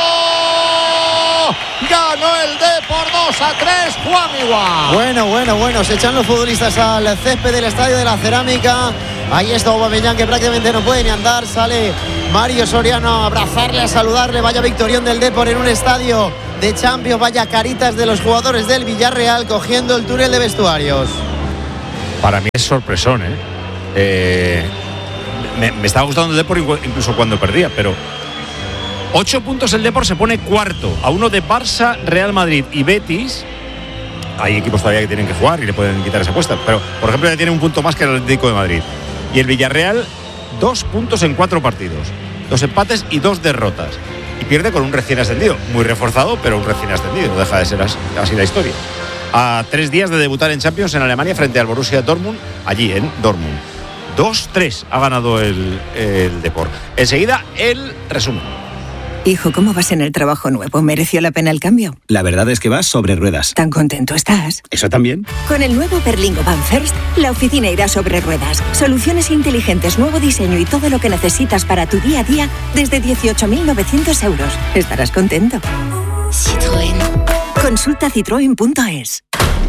Ganó el Depor dos a tres. Juan Igual. Bueno, bueno, bueno. Se echan los futbolistas al césped del Estadio de la Cerámica. Ahí está Aubameyang, que prácticamente no puede ni andar. Sale Mario Soriano a abrazarle, a saludarle. Vaya victorión del Depor en un estadio de Champions. Vaya caritas de los jugadores del Villarreal cogiendo el túnel de vestuarios. Para mí es sorpresón, ¿eh? Eh, me, me estaba gustando el Depor incluso cuando perdía, pero ocho puntos el Depor, se pone cuarto a uno de Barça, Real Madrid y Betis. Hay equipos todavía que tienen que jugar y le pueden quitar esa apuesta, pero por ejemplo ya tiene un punto más que el Atlético de Madrid. Y el Villarreal, dos puntos en cuatro partidos, dos empates y dos derrotas, y pierde con un recién ascendido, muy reforzado, pero un recién ascendido, no deja de ser así la historia. A tres días de debutar en Champions en Alemania frente al Borussia Dortmund, allí en Dortmund. dos tres ha ganado el, el Depor. Enseguida, el resumen. Hijo, ¿cómo vas en el trabajo nuevo? ¿Mereció la pena el cambio? La verdad es que vas sobre ruedas. ¿Tan contento estás? ¿Eso también? Con el nuevo Berlingo Van First, la oficina irá sobre ruedas. Soluciones inteligentes, nuevo diseño y todo lo que necesitas para tu día a día desde dieciocho mil novecientos euros. Estarás contento. Citroën. Consulta citroen punto es.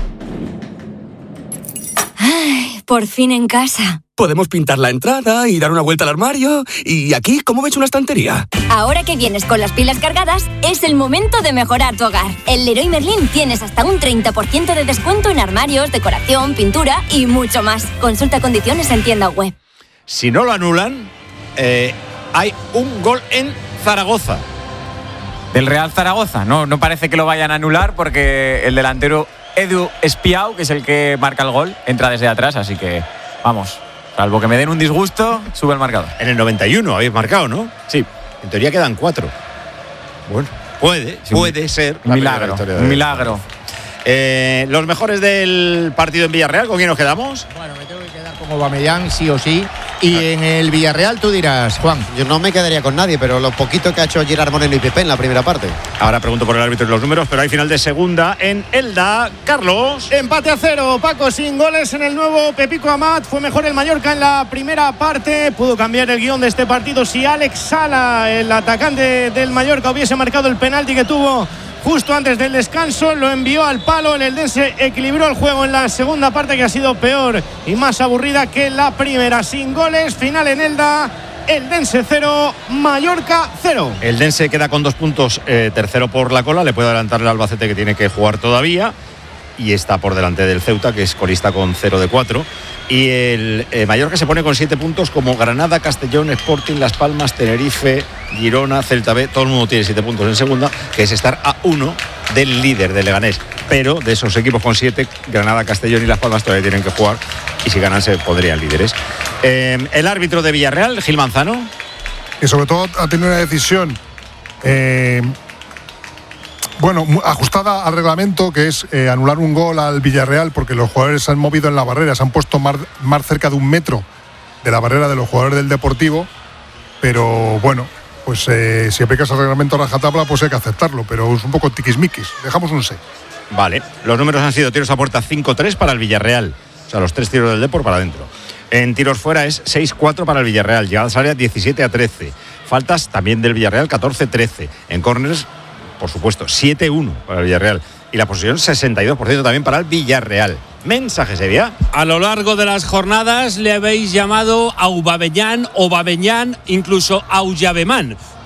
Ay, por fin en casa. Podemos pintar la entrada y dar una vuelta al armario. Y aquí, ¿cómo ves una estantería? Ahora que vienes con las pilas cargadas, es el momento de mejorar tu hogar. En Leroy Merlin tienes hasta un treinta por ciento de descuento en armarios, decoración, pintura y mucho más. Consulta condiciones en tienda web. Si no lo anulan, eh, hay un gol en Zaragoza. Del Real Zaragoza. No, no parece que lo vayan a anular porque el delantero Edu Espiau, que es el que marca el gol, entra desde atrás, así que vamos, salvo que me den un disgusto, sube el marcador. En el noventa y uno habéis marcado, ¿no? Sí. En teoría quedan cuatro. Bueno, puede, Sí, puede ser. Un milagro, un milagro. Eh, los mejores del partido en Villarreal, ¿con quién nos quedamos? Bueno, me tengo que quedar con Aubameyang, sí o sí. Y en el Villarreal tú dirás, Juan. Yo no me quedaría con nadie, pero lo poquito que ha hecho Gerard Moreno y Pepe en la primera parte. Ahora pregunto por el árbitro y los números, pero hay final de segunda en Elda. Carlos. Empate a cero, Paco, sin goles en el nuevo Pepico Amat. Fue mejor el Mallorca en la primera parte. Pudo cambiar el guión de este partido si Alex Sala, el atacante del Mallorca, hubiese marcado el penalti que tuvo justo antes del descanso. Lo envió al palo. El eldense equilibró el juego en la segunda parte, que ha sido peor y más aburrida que la primera. Sin goles, final en Elda. Eldense cero, Mallorca cero. Eldense queda con dos puntos, eh, tercero por la cola. Le puede adelantar el Albacete, que tiene que jugar todavía. Y está por delante del Ceuta, que es colista con cero de cuatro. Y el eh, Mallorca se pone con siete puntos, como Granada, Castellón, Sporting, Las Palmas, Tenerife, Girona, Celta B. Todo el mundo tiene siete puntos en segunda, que es estar a uno del líder, del Leganés. Pero de esos equipos con siete, Granada, Castellón y Las Palmas todavía tienen que jugar. Y si ganan, se podrían líderes. Eh, el árbitro de Villarreal, Gil Manzano. Y sobre todo ha tenido una decisión eh, bueno, ajustada al reglamento, que es eh, anular un gol al Villarreal porque los jugadores se han movido en la barrera, se han puesto más, más cerca de un metro de la barrera de los jugadores del Deportivo, pero bueno, pues eh, si aplicas el reglamento a rajatabla, pues hay que aceptarlo, pero es un poco tiquismiquis. Dejamos un seis. Vale, los números han sido tiros a puerta cinco tres para el Villarreal, o sea, los tres tiros del Depor para adentro. En tiros fuera es seis cuatro para el Villarreal, llegadas al área diecisiete a trece, faltas también del Villarreal catorce trece, en córneres, por supuesto, siete uno para el Villarreal, y la posesión sesenta y dos por ciento también para el Villarreal. Mensaje, Sevilla. A lo largo de las jornadas le habéis llamado Aubameyang, Aubameyang, incluso Auyabemán,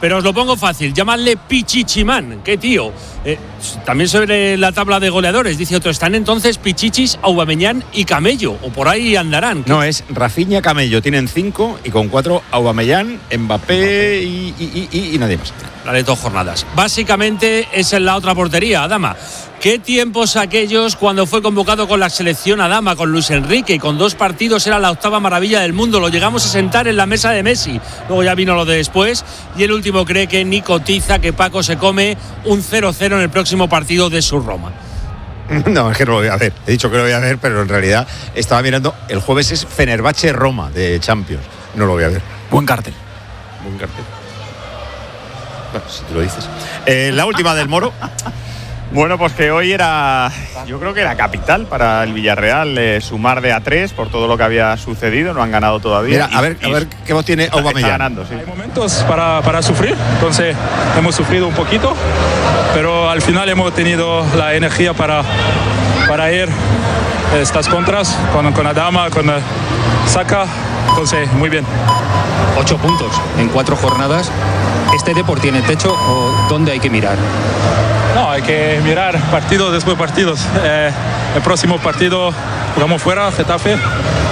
Pero os lo pongo fácil, llamadle Pichichimán, qué tío. Eh, también sobre la tabla de goleadores, dice otro, están entonces Pichichis, Aubameyang y Camello, o por ahí andarán. No, es Rafinha, Camello, tienen cinco y con cuatro Aubameyang, Mbappé y, y, y, y nadie más. La de dos jornadas. Básicamente es en la otra portería, Adama. ¿Qué tiempos aquellos cuando fue convocado con la selección Adama, con Luis Enrique, y con dos partidos era la octava maravilla del mundo? Lo llegamos a sentar en la mesa de Messi. Luego ya vino lo de después. Y el último cree que ni cotiza que Paco se come un cero cero en el próximo partido de su Roma. No, es que no lo voy a ver. He dicho que lo voy a ver, pero en realidad estaba mirando. El jueves es Fenerbahce-Roma de Champions. No lo voy a ver. Buen cartel. Buen cartel. Bueno, si tú lo dices. Eh, la última del Moro. Bueno, pues que hoy era, yo creo que era capital para el Villarreal eh, sumar de a tres por todo lo que había sucedido. No han ganado todavía. Mira, y, a ver, a ver qué voz tiene Aubameyang. Está ganando, sí. Hay momentos para, para sufrir, entonces hemos sufrido un poquito, pero al final hemos tenido la energía para, para ir estas contras con, con Adama, con Saka, entonces muy bien. Ocho puntos en cuatro jornadas. ¿Este Depor tiene techo o dónde hay que mirar? No, hay que mirar partidos después partidos. Eh, el próximo partido jugamos fuera, Getafe.